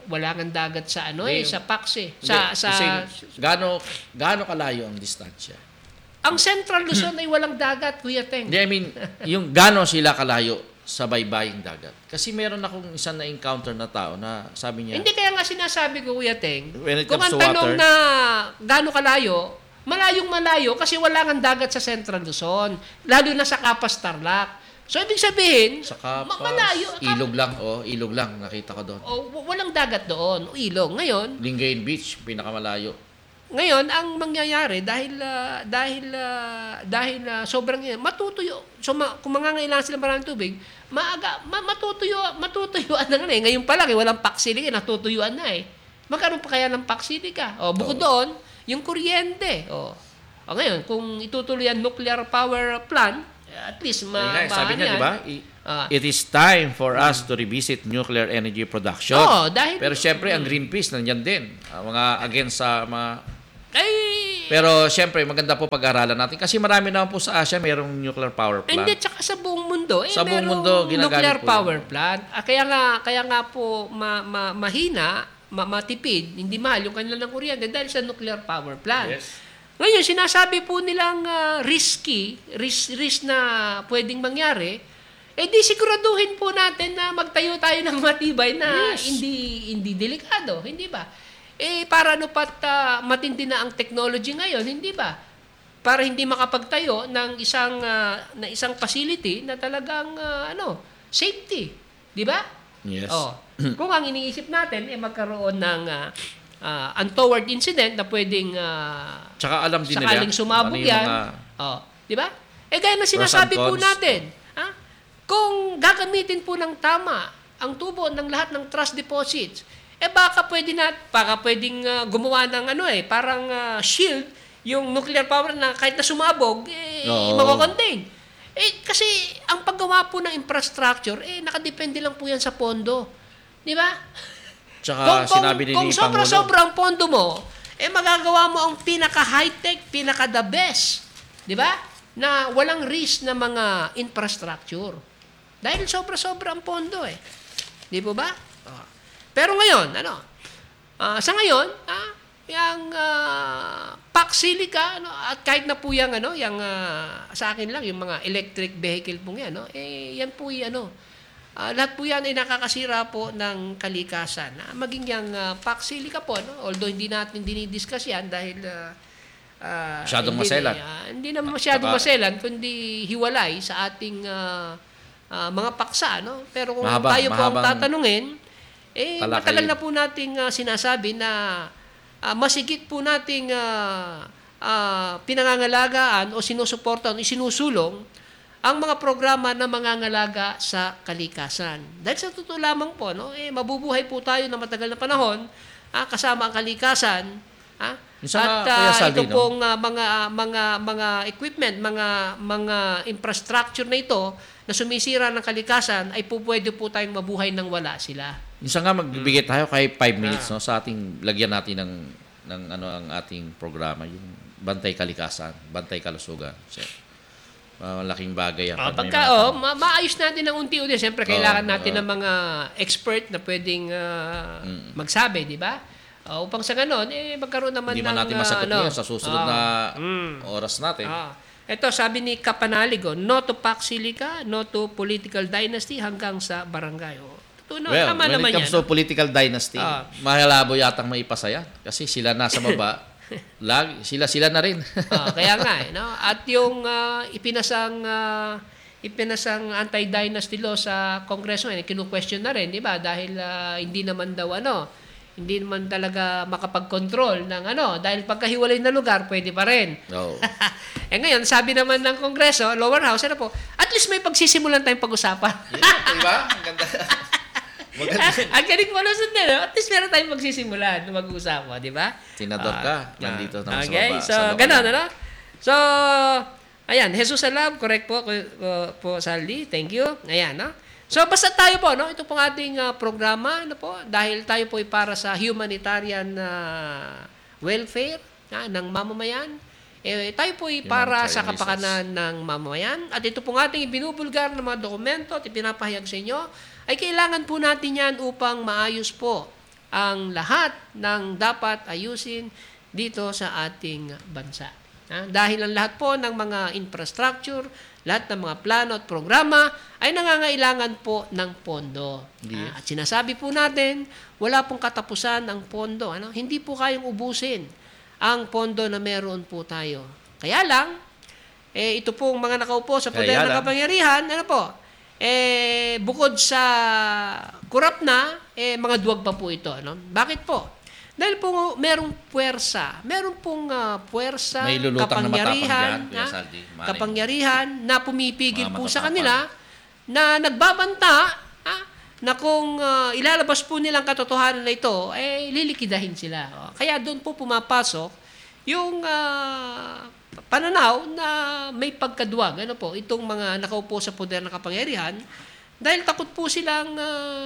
wala kang dagat sa ano eh, Hindi. sa Pax eh. Hindi, Sa, sa, kasi gaano, gaano kalayo ang distansya? ang Central Luzon ay walang dagat, Kuya Teng. Hindi, I mean, yung gaano sila kalayo sa baybaying dagat. Kasi meron akong isang na-encounter na tao na sabi niya, Hindi kaya nga sinasabi ko, Kuya Teng, When it kung comes ang to tanong water- na gaano kalayo, malayong malayo kasi wala kang dagat sa Central Luzon, lalo na sa Kapas Tarlac. So, ibig sabihin, sa Kapas, ma- malayo. ilog lang, oh, ilog lang, nakita ko doon. O, w- walang dagat doon, o ilog. Ngayon, Lingayen Beach, pinakamalayo. ngayon ang mangyayari dahil ah, dahil ah, dahil ah, sobrang matutuyo. So ma, kung mangangailangan sila maraming tubig, maaga ma, matutuyo matutuyuan na nga eh. Ngayon pa lang eh, walang paksilik, eh, natutuyuan na eh. Magkaroon pa kaya ng paksilik ka? O bukod doon, yung kuryente. O, o ngayon, kung itutuloy ang nuclear power plant, at least ma, Ayun nga, sabi niya, yan. di ba? I- Ah. It is time for us to revisit nuclear energy production. Oo, dahil- Pero syempre, ang Greenpeace, nandyan din. Ah, mga against sa mga... Ay, Pero syempre, maganda po pag-aralan natin. Kasi marami naman po sa Asia, mayroong nuclear power plant. hindi, tsaka sa buong mundo, eh, Sa buong merong mundo, ginagamit nuclear po power yun. plant. Ah, kaya nga, kaya nga po ma, ma, mahina, ma, matipid, hindi mahal yung kanila ng kuryente dahil sa nuclear power plant. Yes. Ngayon, sinasabi po nilang ah, risky, risk, risk na pwedeng mangyari, eh di siguraduhin po natin na magtayo tayo ng matibay na hindi hindi delikado, hindi ba? Eh para ano pat ah, matindi na ang technology ngayon, hindi ba? Para hindi makapagtayo ng isang ah, na isang facility na talagang ah, ano, safety, di ba? Yes. Oh. Kung ang iniisip natin eh magkaroon ng ah, ah, untoward incident na pwedeng ah, Tsaka alam din nila. sakaling sumabog ano yung yan. mga- Oh, di ba? Eh gaya na sinasabi Pros and po cons. natin, ha? Kung gagamitin po ng tama ang tubo ng lahat ng trust deposits, eh baka pwede na, baka pwedeng ah, gumawa ng ano eh, parang ah, shield yung nuclear power na kahit na sumabog, eh, Oo. mako-contain. Eh, kasi ang paggawa po ng infrastructure, eh, nakadepende lang po yan sa pondo. Di ba? Tsaka sinabi din kung ni Pangulo. sobra-sobra ang pondo mo, eh magagawa mo ang pinaka-high-tech, pinaka-the best. Di ba? Na walang risk na mga infrastructure. Dahil sobra-sobra ang pondo eh. Di po ba? Oh. Pero ngayon, ano? ah, sa ngayon, ah, yung uh, Pax Silica, ano, at kahit na po yung, ano, yung, ah, sa akin lang, yung mga electric vehicle po yan, no? Eh, yan po yung, ano, Ah, lahat po yan ay nakakasira po ng kalikasan. Ah, maging yung uh, Pax Silica po, no? Although hindi natin dinidiscuss yan dahil uh, uh, Masyadong hindi, maselan. ah, hindi naman masyadong Saka- maselan, kundi hiwalay sa ating ah, ah, mga paksa. No? Pero kung Mahaba- tayo po ang mahabang tatanungin, eh, talakayin. matagal na po nating ah, sinasabi na ah, masigit po nating ah, ah, pinangangalagaan o sinusuportan o isinusulong ang mga programa na mangangalaga sa kalikasan. Dahil sa totoo lamang po, no, eh, mabubuhay po tayo na matagal na panahon ah, kasama ang kalikasan. Ah, Minsan at nga, Kuya ah, Saldi, ito no? pong ah, mga mga mga equipment, mga mga infrastructure na ito na sumisira ng kalikasan ay po pwede po tayong mabuhay nang wala sila. Minsan nga magbibigay tayo kahit five minutes no sa ating lagyan natin ng ng ano ang ating programa, yung Bantay Kalikasan, Bantay Kalusugan. So, malaking bagay yan. Ah, Pag may pagka mga oh, tanong. ma- maayos natin ng unti-unti. Siyempre, kailangan Oo, natin oo. ng mga expert na pwedeng ah, Mm. magsabi, di ba? Ah, upang sa ganon, eh, magkaroon naman Hindi ng... man natin ah, masagot ano, ngayon sa susunod ah, na mm. oras natin. Ah. Ito, sabi ni Kapanaligo, no to Pax Silica, no to political dynasty hanggang sa barangay. Oh, totoo na, Well, tama when naman it comes yan. to political dynasty, Ah. mahalabo yatang maipasaya kasi sila nasa baba. Lagi, sila-sila na rin. Ah, kaya nga, eh, no? At yung ah, ipinasang ah, ipinasang anti-dynasty law sa Kongreso, eh, kinu-question na rin, di ba? Dahil ah, hindi naman daw ano, hindi naman talaga makapag-control ng ano, dahil pagkahiwalay na lugar, pwede pa rin. No. eh ngayon, sabi naman ng Kongreso, lower house, ano po, at least may pagsisimulan tayong pag-usapan. Yeah, diba? Ang ganda. Maganda. Ang galing mo na sundin, no? At least meron tayong magsisimulan na mag-uusap, di ba? Senador ka, Ah, nandito ah, naman sa okay, baba. so, sa lokal. ganun, ano? So, ayan, Jesus Alab, correct po, uh, po, Saldi, thank you. Ayan, no? So, basta tayo po, no? Ito pong ating uh, programa, ano po, dahil tayo po ay para sa humanitarian uh, welfare uh, ng mamamayan, eh, tayo po ay para sa services. kapakanan ng mamamayan. At ito pong ating ibinubulgar ng mga dokumento at ipinapahayag sa inyo, ay kailangan po natin yan upang maayos po ang lahat ng dapat ayusin dito sa ating bansa. Ha? Dahil ang lahat po ng mga infrastructure, lahat ng mga plano at programa ay nangangailangan po ng pondo. Yes. Ah, at sinasabi po natin, wala pong katapusan ang pondo. Ano? Hindi po kayang ubusin ang pondo na meron po tayo. Kaya lang, eh, ito pong mga nakaupo sa poder Kaya ng lang. kapangyarihan, ano po, eh, bukod sa kurap na, eh, mga duwag pa po ito. Ano? Bakit po? Dahil po merong puwersa, meron pong uh, puwersa, May lulutang na matapang kapangyarihan, dyan, Kuya ha? Saldi. Maring. kapangyarihan na pumipigil Mga po sa matatapang. kanila na nagbabanta ha? na kung uh, ilalabas po nilang katotohanan na ito, eh lilikidahin sila. O, kaya doon po pumapasok yung uh, pananaw na may pagkaduwag. Ano po, itong mga nakaupo sa poder ng kapangyarihan, dahil takot po silang uh,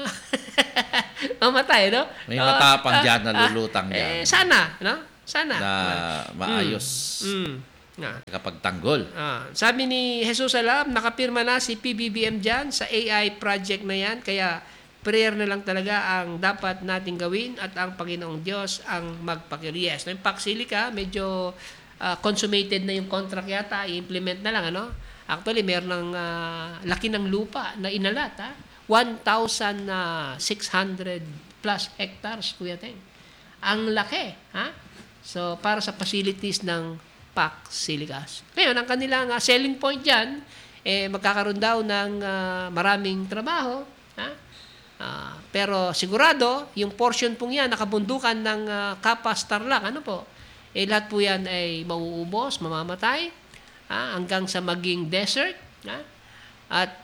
mamatay, no? May Uh, matapang ah, dyan na ah, lulutang eh, dyan. sana, no? Sana. Na maayos Mm. Ah. kapag tanggol. Ah, sabi ni Jesus Alam, nakapirma na si P B B M dyan sa A I project na yan. Kaya prayer na lang talaga ang dapat nating gawin at ang Panginoong Diyos ang magpakiriyes. No, yung Paxilica, medyo ah, consummated na yung contract yata. I-implement na lang, ano? Actually, meron ng ah, laki ng lupa na inalat, ha? one thousand six hundred plus hectares, Kuya Teng. Ang laki, ha? So, para sa facilities ng Paxilica. Ngayon, ang kanilang uh, selling point dyan, eh, magkakaroon daw ng uh, maraming trabaho. Ha? Uh, pero sigurado, yung portion pong yan, nakabundukan ng uh, Kapas Tarlac, ano po, eh, lahat po yan ay mauubos, mamamatay, ha? Hanggang sa maging desert. Ha? At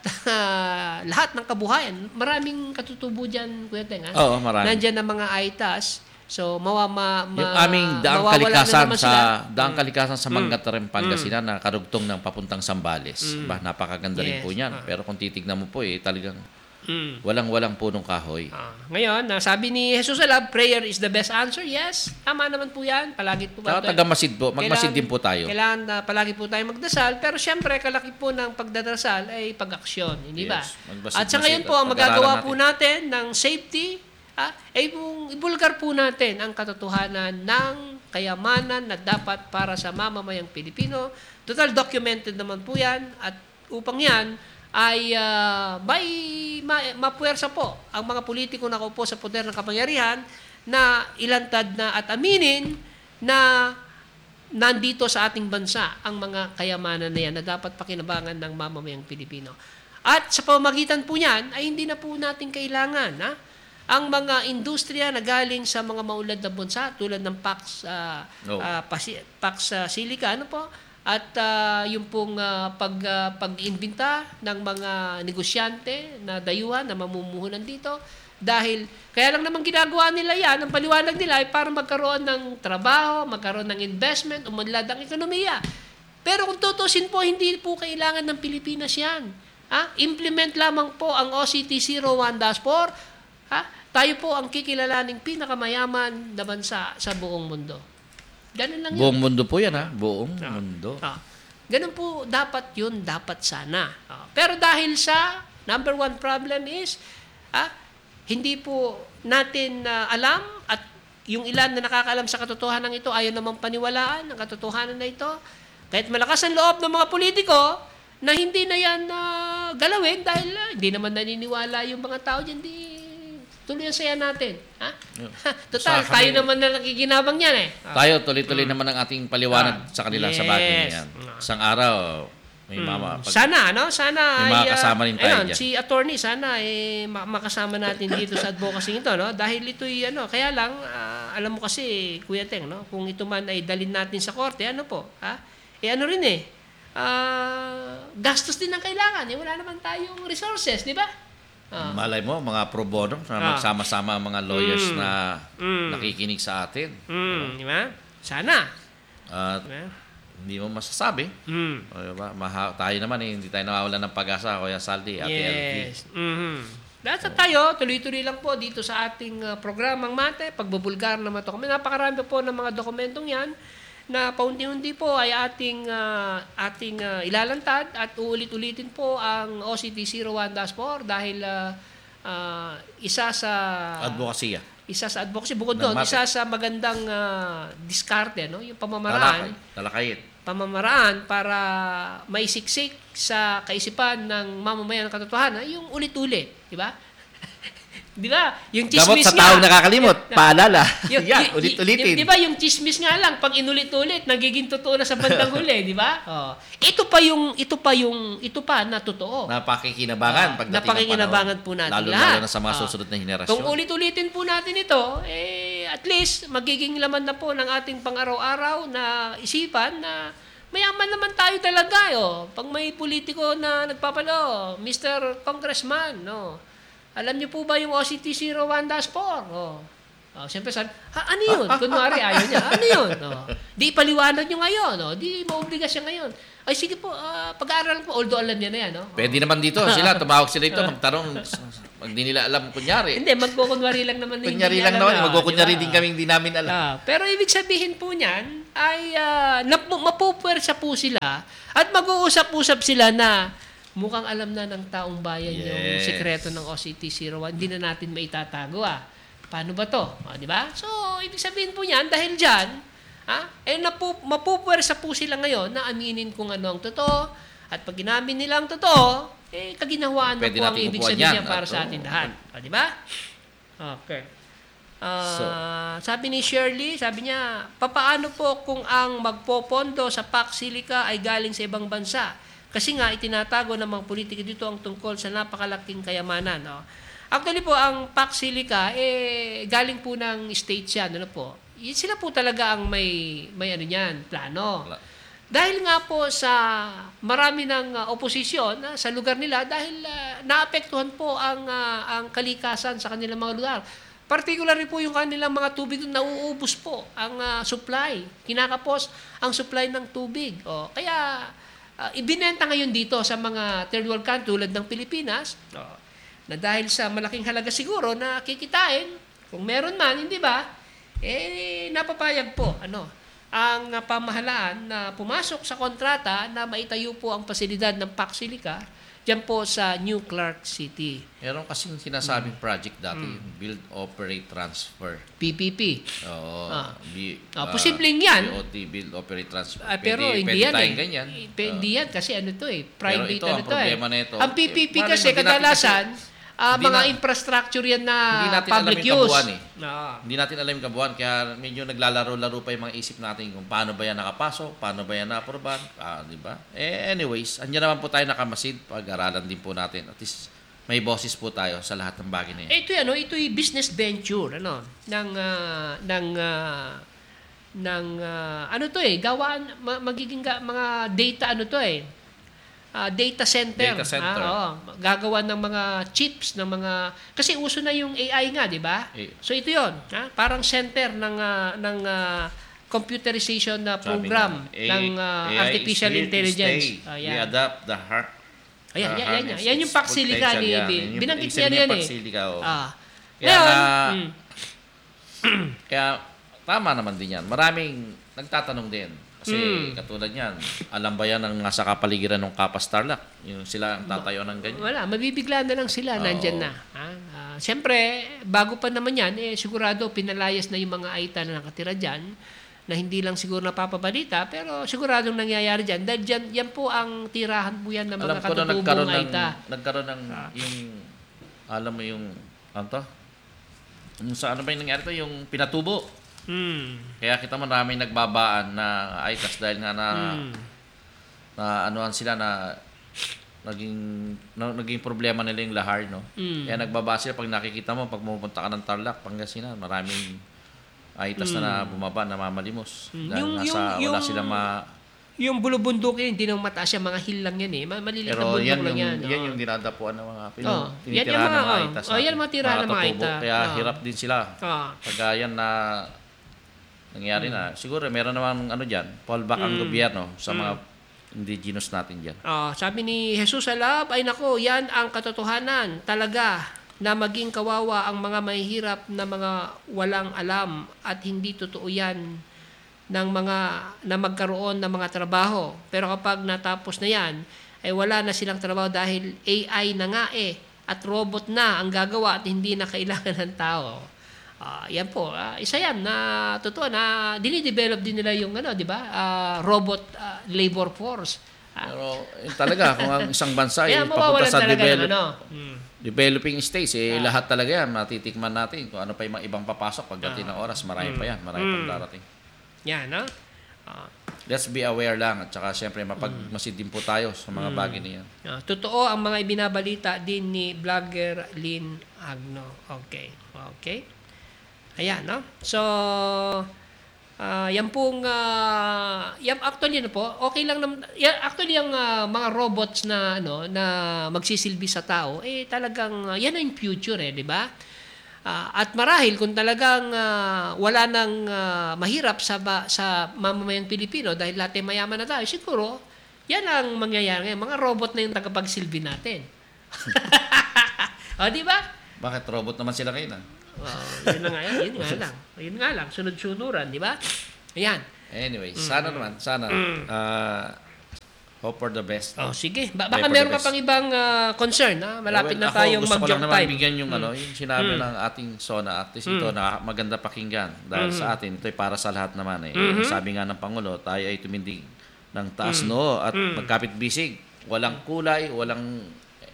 uh, lahat ng kabuhayan, maraming katutubo dyan, Kuya Teng. Ha? Oo, marami. Nandyan ang mga I T A S. So, mawa, ma, ma, Yung aming daang mawawala na kalikasan naman sa sila. daang Mm. kalikasan sa Manggatarem, Pangasinan na karugtong ng papuntang Sambales. Ba, napakaganda rin Yes. po niyan. Ah. Pero kung titignan mo po eh talagang Mm. walang-walang punong kahoy. Ah, ngayon, ah, sabi ni Jesus Alab, prayer is the best answer. Yes, tama naman po yan. Palagi po ba? Saka taga-masid po, magmasid Kailangan- din po tayo. Kailangan na palagi po tayo magdasal. Pero syempre, kalaki po ng pagdadasal ay pag-aksyon. Hindi ba? Yes, magmasid-masid At sa ngayon at po, ang pag-aralan magagawa natin. po natin ng safety, ah, ay kung ibulgar po natin ang katotohanan ng kayamanan na dapat para sa mamamayang Pilipino. Total documented naman po yan. At upang yan, ay uh, may ma, mapuwersa po ang mga politiko na nakaupo sa poder ng kapangyarihan na ilantad na at aminin na nandito sa ating bansa ang mga kayamanan na yan na dapat pakinabangan ng mamamayang Pilipino. At sa pamamagitan po niyan ay hindi na po natin kailangan ha? Ang mga industriya na galing sa mga maulad na bansa tulad ng Pax uh, No. uh, Pasi- Pax uh, Silica, ano po? At uh, yung pong uh, pag, uh, pag-imbenta ng mga negosyante na dayuhan na mamumuhunan dito. Dahil, kaya lang naman ginagawa nila yan, ang paliwanag nila ay para magkaroon ng trabaho, magkaroon ng investment, umunlad ang ekonomiya. Pero kung tutusin po, hindi po kailangan ng Pilipinas yan. Ha? Implement lamang po ang O C T zero one dash four. Ha? Tayo po ang kikilalaning pinakamayaman na bansa sa buong mundo. Ganun lang yun. Buong mundo po yan ha, buong mundo. Ah, ganun po dapat yun, dapat sana. Ah, pero dahil sa number one problem is, ah, hindi po natin ah, alam at yung ilan na nakakaalam sa katotohanan ito ayaw namang paniwalaan ang katotohanan na ito. Kahit malakas ang loob ng mga politiko na hindi na yan ah, galawin dahil ah, hindi naman naniniwala yung mga tao dyan, di tuloy ang saya natin. Ha? Total, Sa tayo kami- naman na nakikinabang yan eh. Ah. Tayo tuloy-tuloy naman ang ating paliwanag Ah, sa kanila sa yes. bagay na yan. Ah. Isang araw, may mama. Pag, Sana, no? Sana May mga ay, ah, kasama rin tayo ayun, dyan. si attorney, sana eh, ma- makasama natin dito sa advocacy ito, no? Dahil ito'y, ano, kaya lang, ah, alam mo kasi, Kuya Teng, no? Kung ito man ay dalhin natin sa korte, ano po, ha? Eh, ano rin eh, ah, gastos din ang kailangan. Eh, wala naman tayong resources, di ba? Ah. malay mo, mga pro bono, na Ah. magsama-sama ang mga lawyers Mm. na Mm. nakikinig sa atin. Mm, di ba? Sana. At Di ba? hindi mo masasabi. Mm. O, diba? Maha, tayo naman eh, hindi tayo nawawalan ng pag-asa, Kuya Saldi, Ate L P. Yes. Mm-hmm. Dahil tayo, tuloy-tuloy lang po dito sa ating uh, programang Mate, pagbubulgar naman ito. Kami napakarami po ng mga dokumentong yan na paunti-unti po ay ating uh, ating uh, ilalantad at uulit-ulitin po ang O C T zero one dash four dahil uh, uh, isa sa Advokasya. isa sa advocacy. Bukod doon, Nagmate. isa sa magandang ah, diskarte, no? Yung pamamaraan, Talakay. Talakayit. pamamaraan para maisiksik sa kaisipan ng mamamayan ng katotohanan, yung ulit-ulit, di ba? Di ba? Yung Gamot chismis sa taong nga. nakalimot. Paalala. Yung- Yan, y- y- ulit-ulitin. Di ba yung chismis nga lang pag inulit-ulit nagiging totoo na sa bandang huli, di ba? Oh. Ito pa yung ito pa yung ito pa na totoo. Napakikinabangan Ah, pagdating ng napakikinabangan panahon. po natin lalo, lahat. Lalo na sa mga Ah. susunod na henerasyon. Kung ulit-ulitin po natin ito, eh at least magiging laman na po ng ating pang-araw-araw na isipan na mayaman naman tayo talaga. Oh. Pag may politiko na nagpapalo, Mister Congressman, no. Alam niyo po ba yung O C T zero one dash four? Oh. Oh, siyempre sabi, ha, ano yun? Kunwari, ayaw niya. Ano yun? Oh. Di paliwanag niyo ngayon. Oh. Di maobliga siya ngayon. Ay, sige po, ah, pag-aaralan po. Although alam niya na yan. Oh. Pwede naman dito. Sila, tumawag sila dito, magtanong. Pag di nila alam, kunyari. Hindi, magkukunwari lang naman. na hindi Kunyari niya lang alam naman. na, Magkukunyari di ba? din kami hindi namin alam. Ah, pero ibig sabihin po niyan ay uh, mapupwersa po sila at mag-uusap-usap sila na mukhang alam na ng taong bayan yung Yes. sekreto ng O C T zero one. Hindi na natin maitatago ah. Paano ba to? O, di ba? So, ibig sabihin po niyan, dahil dyan, ha, eh, napu, mapupwersa po sila ngayon na aminin kung ano ang totoo. At pag inamin nila ang totoo, eh, kaginawaan na Pwede po ang natin ibig upuan sabihin yan. niya para At, sa oh, atin lahat. O, di ba? Okay. Ah, sabi ni Shirley, sabi niya, papaano po kung ang magpopondo sa P A C Silica ay galing sa ibang bansa? Kasi nga, itinatago ng mga politika dito ang tungkol sa napakalaking kayamanan. No? Actually po, ang P A C Silica, eh, galing po ng states yan. Ano po? Y- Sila po talaga ang may, may ano yan, plano. Wala. Dahil nga po sa marami ng uh, oposisyon uh, sa lugar nila, dahil uh, naapektuhan po ang, uh, ang kalikasan sa kanilang mga lugar. Particularly po yung kanilang mga tubig, nauubos po ang uh, supply. Kinakapos ang supply ng tubig. O, kaya uh, ibinenta ngayon dito sa mga third world country tulad ng Pilipinas, o, na dahil sa malaking halaga siguro na kikitain, kung meron man, hindi ba, eh napapayag po ano, ang uh, pamahalaan na pumasok sa kontrata na maitayo po ang pasilidad ng P A C Silica diyan po sa New Clark City. Meron kasing sinasabing project dati, yung Build, Operate, Transfer. P P P. Oo. Ah. B, Ah, posibleng yan. B O T, Build, Operate, Transfer. Ah, pero pwede, hindi pwede yan tayong eh. ganyan. Eh, pe- hindi yan kasi ano to eh. Private ito, ano ang to eh. problema na ito, Ang P P P eh, kasi maaaring hindi natin kadalasan ah, hindi mga na- infrastructure yan na hindi natin alam public yung use. kabuuan eh. Ah. Hindi natin alam yung kabuuan, kaya medyo naglalaro-laro pa yung mga isip natin kung paano ba yan nakapasok, paano ba yan na-aproban, ah, di ba? Eh, anyways, andyan naman po tayo nakamasid, pag-aralan din po natin. At least, may boses po tayo sa lahat ng bagay na yan. Eh, ito ano, ito'y business venture ano ng ah, ng ah, ng ah, ano to eh, gawaan ma- magiging ga- mga data ano to eh. Ah, data center. Data center. Ah, oo. Gagawa ng mga chips ng mga kasi uso na yung A I nga, di ba? Eh. So ito 'yon, ha? Parang center ng ah, ng ah, computerization na Sabi program nga, ng ah, A I artificial is here to intelligence. stay. Ah, We yan. adapt the heart. Ayan, the yan, yan, harness yan. Yan yung its P A C Silica potential, ni yan. Bill. Yan yung Binanggit ibig niya sabihin yan ng eh. P A C Silica, oh. Ah. Kaya Ngayon, nga- mm, Kaya, tama naman din yan. Maraming nagtatanong din. Kasi Mm. katulad yan, alam ba yan ang nasa kapaligiran ng Kapas Tarlac? Yung sila ang tatayo ng ganyan. wala, mabibigla na lang sila, Oo. nandyan na. Ha? Ah, Siyempre, bago pa naman yan, eh, sigurado pinalayas na yung mga aita na nakatira dyan, na hindi lang siguro napapabalita, pero siguradong nangyayari dyan. Dahil dyan, yan po ang tirahan po yan ng Alam mga ko na nagkaroon katutubong ng, aita. nagkaroon ng yung, alam mo yung, ano to? Yung sa ano ba yung nangyari to? Yung pinatubo. Hmm. Kaya kita maraming nagbabaan na aitas dahil nga na, Hmm. na anuhan sila na naging na, naging problema nila yung lahar, no? Mm. Kaya nagbaba sila pag nakikita mo, pag pumunta ka ng Tarlac, Pangasinan, maraming aitas na, na bumaba, namamalimos. Mm. Dahil Yung- nasa, yung- wala yung- silang ma... Yung bulubundok yun, hindi naman mataas yan, mga hill lang yan eh. Ma- Maliliit na Pero bundok yan lang yung, yan. yan oh. yung dinadapuan ng mga pinu, Oh, yan yung tinitirahan mga- ng mga oh, aitas. oh, yan mga tirahan ng mga katutubo. aita. Kaya Oh. hirap din sila. Ah. Pagka yan na nangyari Hmm. na, siguro meron naman ano dyan, fallback ang gobyerno sa mga indigenous natin dyan. Ah, sabi ni Jesus Alab, ay nako, yan ang katotohanan talaga na maging kawawa ang mga mahihirap na mga walang alam at hindi totoo yan ng mga na magkaroon ng mga trabaho. Pero kapag natapos na yan, ay wala na silang trabaho dahil A I na nga eh at robot na ang gagawa at hindi na kailangan ng tao. Ah, yan po, ah, isa yan na totoo na dinidevelop din nila yung ano, 'di ba? Ah, robot ah, labor force. Ah, Pero yun talaga, kung ang isang bansa ay kaya papunta mawawalan sa talaga ng develop, ano. Hmm. developing states, eh, Ah. lahat talaga yan, matitikman natin. Kung ano pa yung mga ibang papasok pagdating ng oras, marami pa yan, marami Mm. pang darating. Yan, no? Ah, Let's be aware lang, at saka syempre mapagmasid din po tayo sa mga bagay na yan. ah, totoo ang mga ibinabalita din ni vlogger Lynn Agno. Okay. Okay. Ayan, no? So, ah, yan pong, ah, yan actually, ano po, okay lang naman, yan, actually, yung ah, mga robots na, ano, na magsisilbi sa tao, eh, talagang, ah, yan ang future, eh, di ba? Ah, at marahil kung talagang ah, wala nang ah, mahirap sa ba, sa mamamayang Pilipino dahil lahat ay mayaman na tayo, siguro, yan ang mangyayari ngayon. Mga robot na yung tagapagsilbi natin. O, di ba? Bakit robot naman sila ngayon? ah? Wow, yun na nga, yun nga lang. Yun nga lang, sunod-sunuran, di ba? Ayan. Anyway, sana naman, sana, uh, hope for the best. Oh, sige. Ba- Pray baka for meron the ka best. pang ibang ah, concern, ha? Malapit Well, na ako, tayong gusto ko lang mag-joke naman time. bigyan yung, ano, yung sinabi ng ating SONA, at least ito na maganda pakinggan. Dahil sa atin, ito ay para sa lahat naman. Eh. Sabi nga ng Pangulo, tayo ay tumindig ng taas noo at magkapit bisig. Walang kulay, walang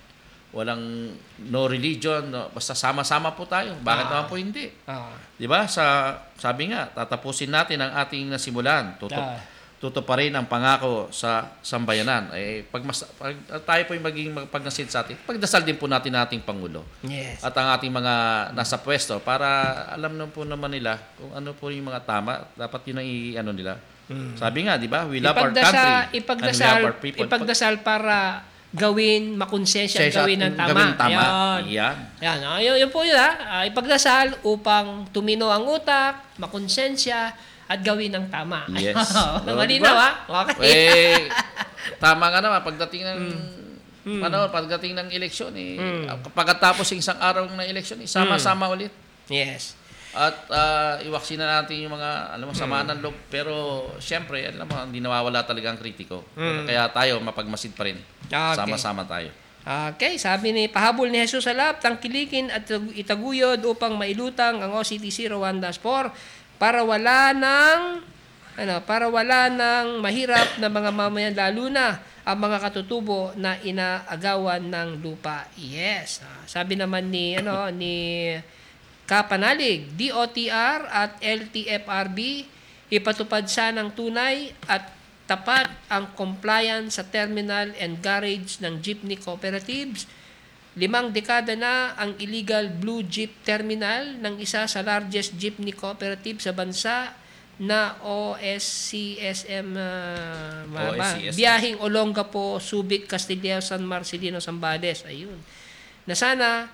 walang no religion, no, basta sama-sama po tayo. Bakit naman po hindi? Ah. 'Di ba? Sa sabi nga, tatapusin natin ang ating nasimulan. Tutup, Ah. tutuparin ang pangako sa sambayanan. Eh pag, mas, pag tayo po yung maging pagnasid sa atin, pagdasal din po natin ang ating pangulo. Yes. At ang ating mga nasa pwesto para alam na po naman nila kung ano po yung mga tama, dapat yun ang i-ano nila. Sabi nga, 'di ba? We love our country. and we ipagdasal, love our people. ipagdasal para gawin, makonsensya at Sensya at gawin ng tama. gawin tama. Ayan. Yan. Yan, ah, yun, yun po yun ha. Ah, ipagdasal upang tumino ang utak, makonsensya, at gawin ng tama. Yes. Ayun. Oh, Malinaw diba? ha? Okay. Eh, tama nga naman pagdating ng Mm. ano, pagdating ng eleksyon eh pagkatapos ng isang araw ng eleksyon, eh, sama-sama ulit. Yes. At uh, iwaksin na natin yung mga alam mo samaan ng loob, pero syempre alam mo hindi nawawala talaga ang kritiko. Kaya tayo mapagmasid pa rin. Okay. Sama-sama tayo. Okay, sabi ni pahabol ni Jesus Alap, tangkilikin at itaguyod upang mailutang ang O C T zero one dash four para wala ng ano, para wala ng mahirap na mga mamayan, lalo na ang mga katutubo na inaagawan ng lupa. Yes. Ah, sabi naman ni ano ni Kapanalig, D O T R at L T F R B, ipatupad sana ng tunay at tapat ang compliance sa terminal and garage ng jeepney cooperatives. Limang dekada na ang illegal blue jeep terminal ng isa sa largest jeepney cooperative sa bansa na O S C S M uh, O S C S M. Biyahing Olongapo, Subic, Castillao, San Marcelino, Zambales. Ayun. Na sana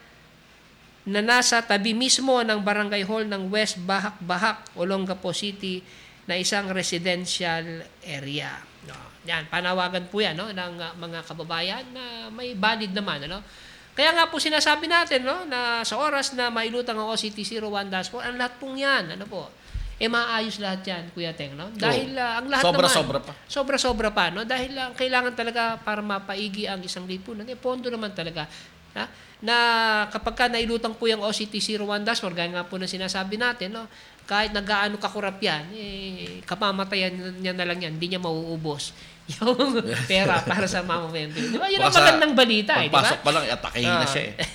na nasa tabi mismo ng barangay hall ng West Bahak-Bahak, Olongapo City, na isang residential area. No. Yan, panawagan po yan, no, ng uh, mga kababayan na may valid naman. Ano? Kaya nga po sinasabi natin, no, na sa oras na mailutang ang O C T zero one dash four, ang lahat pong yan, ano po, eh maayos lahat yan, Kuya Teng. No? Dahil uh, ang lahat Sobra-sobra naman, pa. Sobra-sobra pa. No? Dahil uh, kailangan talaga para mapaigi ang isang lipunan. Eh, pondo naman talaga. Na, na kapag ka nailutang po yung O C T zero one dash four, gaya nga po na sinasabi natin, no, kahit nagaano kakurap yan, eh, kapamatayan niya na lang yan, hindi niya mauubos yung pera para sa mamamayan. Di ba? Yun ang Baka sa magandang balita, eh, di ba? Pagpasok pa lang, atakehin na Ah. siya eh.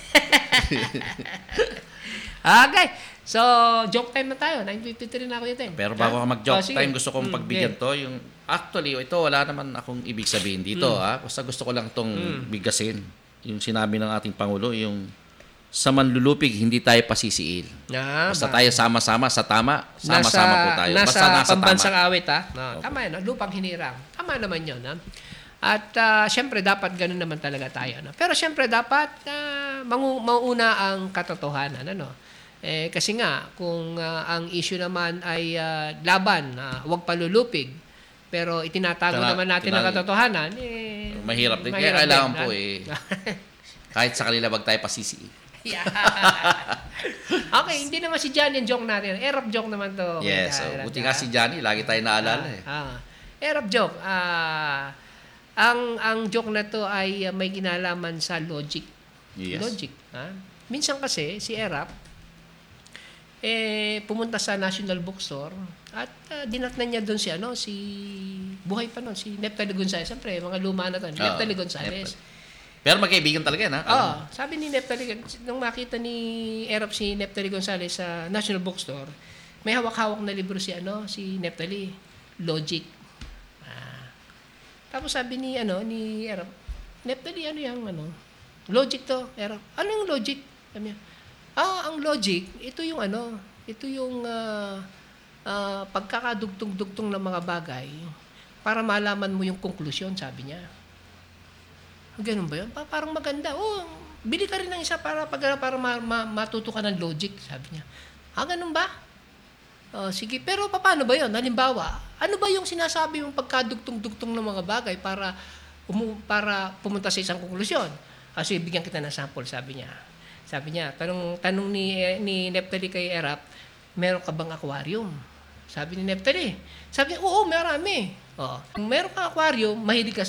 Okay. So, joke time na tayo. nine fifty-three na ako yun. Pero bago ka mag-joke Oh, sige. time, gusto kong Mm, pagbigyan okay. to. Yung, actually, ito wala naman akong ibig sabihin dito. Mm. Ha? Basta gusto ko lang itong bigasin. Yung sinabi ng ating Pangulo, yung sa manlulupig, hindi tayo pasisiil. Ah, Basta ba- tayo sama-sama sa tama, sama-sama nasa, po tayo. Nasa Basta nasa pambansang tama. awit, ha? No, tama yan, no? Lupang hinirang. Tama naman yun, ha? At uh, syempre, dapat ganun naman talaga tayo. No? Pero syempre, dapat uh, mangu- mauuna ang katotohanan. Ano? Eh, kasi nga, kung uh, ang issue naman ay uh, laban, uh, huwag palulupig, pero itinatago Tana- naman natin ang tinag- katotohanan, eh, Mahirap din. Kaya mahirap kailangan din, po ha? eh, kahit sa kanila wag tayo pasisiil. Yeah. Okay, hindi naman si Johnny ang joke natin. Erap joke naman to. Yes. So, Erap buti joke. nga si Johnny, lagi tayo naalala eh. Ah, erap joke. Ah, ang ang joke na to ay uh, may kinalaman sa logic. Yes. Logic. Ha? Minsan kasi si Erap, eh pumunta sa National Bookstore at uh, dinatnan niya doon si ano si buhay pa noon si Neftali Gonzales. Siyempre mga luma na to, Neftali Gonzales. Pero magkaibigan talaga yan, ha? Ah, sabi ni Neftali nung makita ni Erap si Neftali Gonzales sa National Bookstore, may hawak-hawak na libro si ano si Neftali, Logic. Ah. Tapos sabi ni ano ni Erap, Neftali ano yang ano? Logic to, Erap. Ano yung logic? Sabi niya, ah, ang logic, ito yung ano, ito yung uh, uh, pagkakadugtong-dugtong ng mga bagay para malaman mo yung konklusyon, sabi niya. Ganun ba yun? Pa- parang maganda. Oh, bili ka rin ng isa para, para, para ma- ma- matuto ka ng logic, sabi niya. Ah, ganun ba? Oh, sige, pero paano ba yun? Halimbawa, ano ba yung sinasabi yung pagkadugtong-dugtong ng mga bagay para, umu- para pumunta sa isang konklusyon? Ah, sige, bigyan kita ng sample, sabi niya. Sabi niya, tanong, tanong ni, ni Neftali kay Erap, meron ka bang aquarium? Sabi ni Neftali. Sabi niya, oo, marami. Oh, kung meron kang aquarium, mahilig ka sa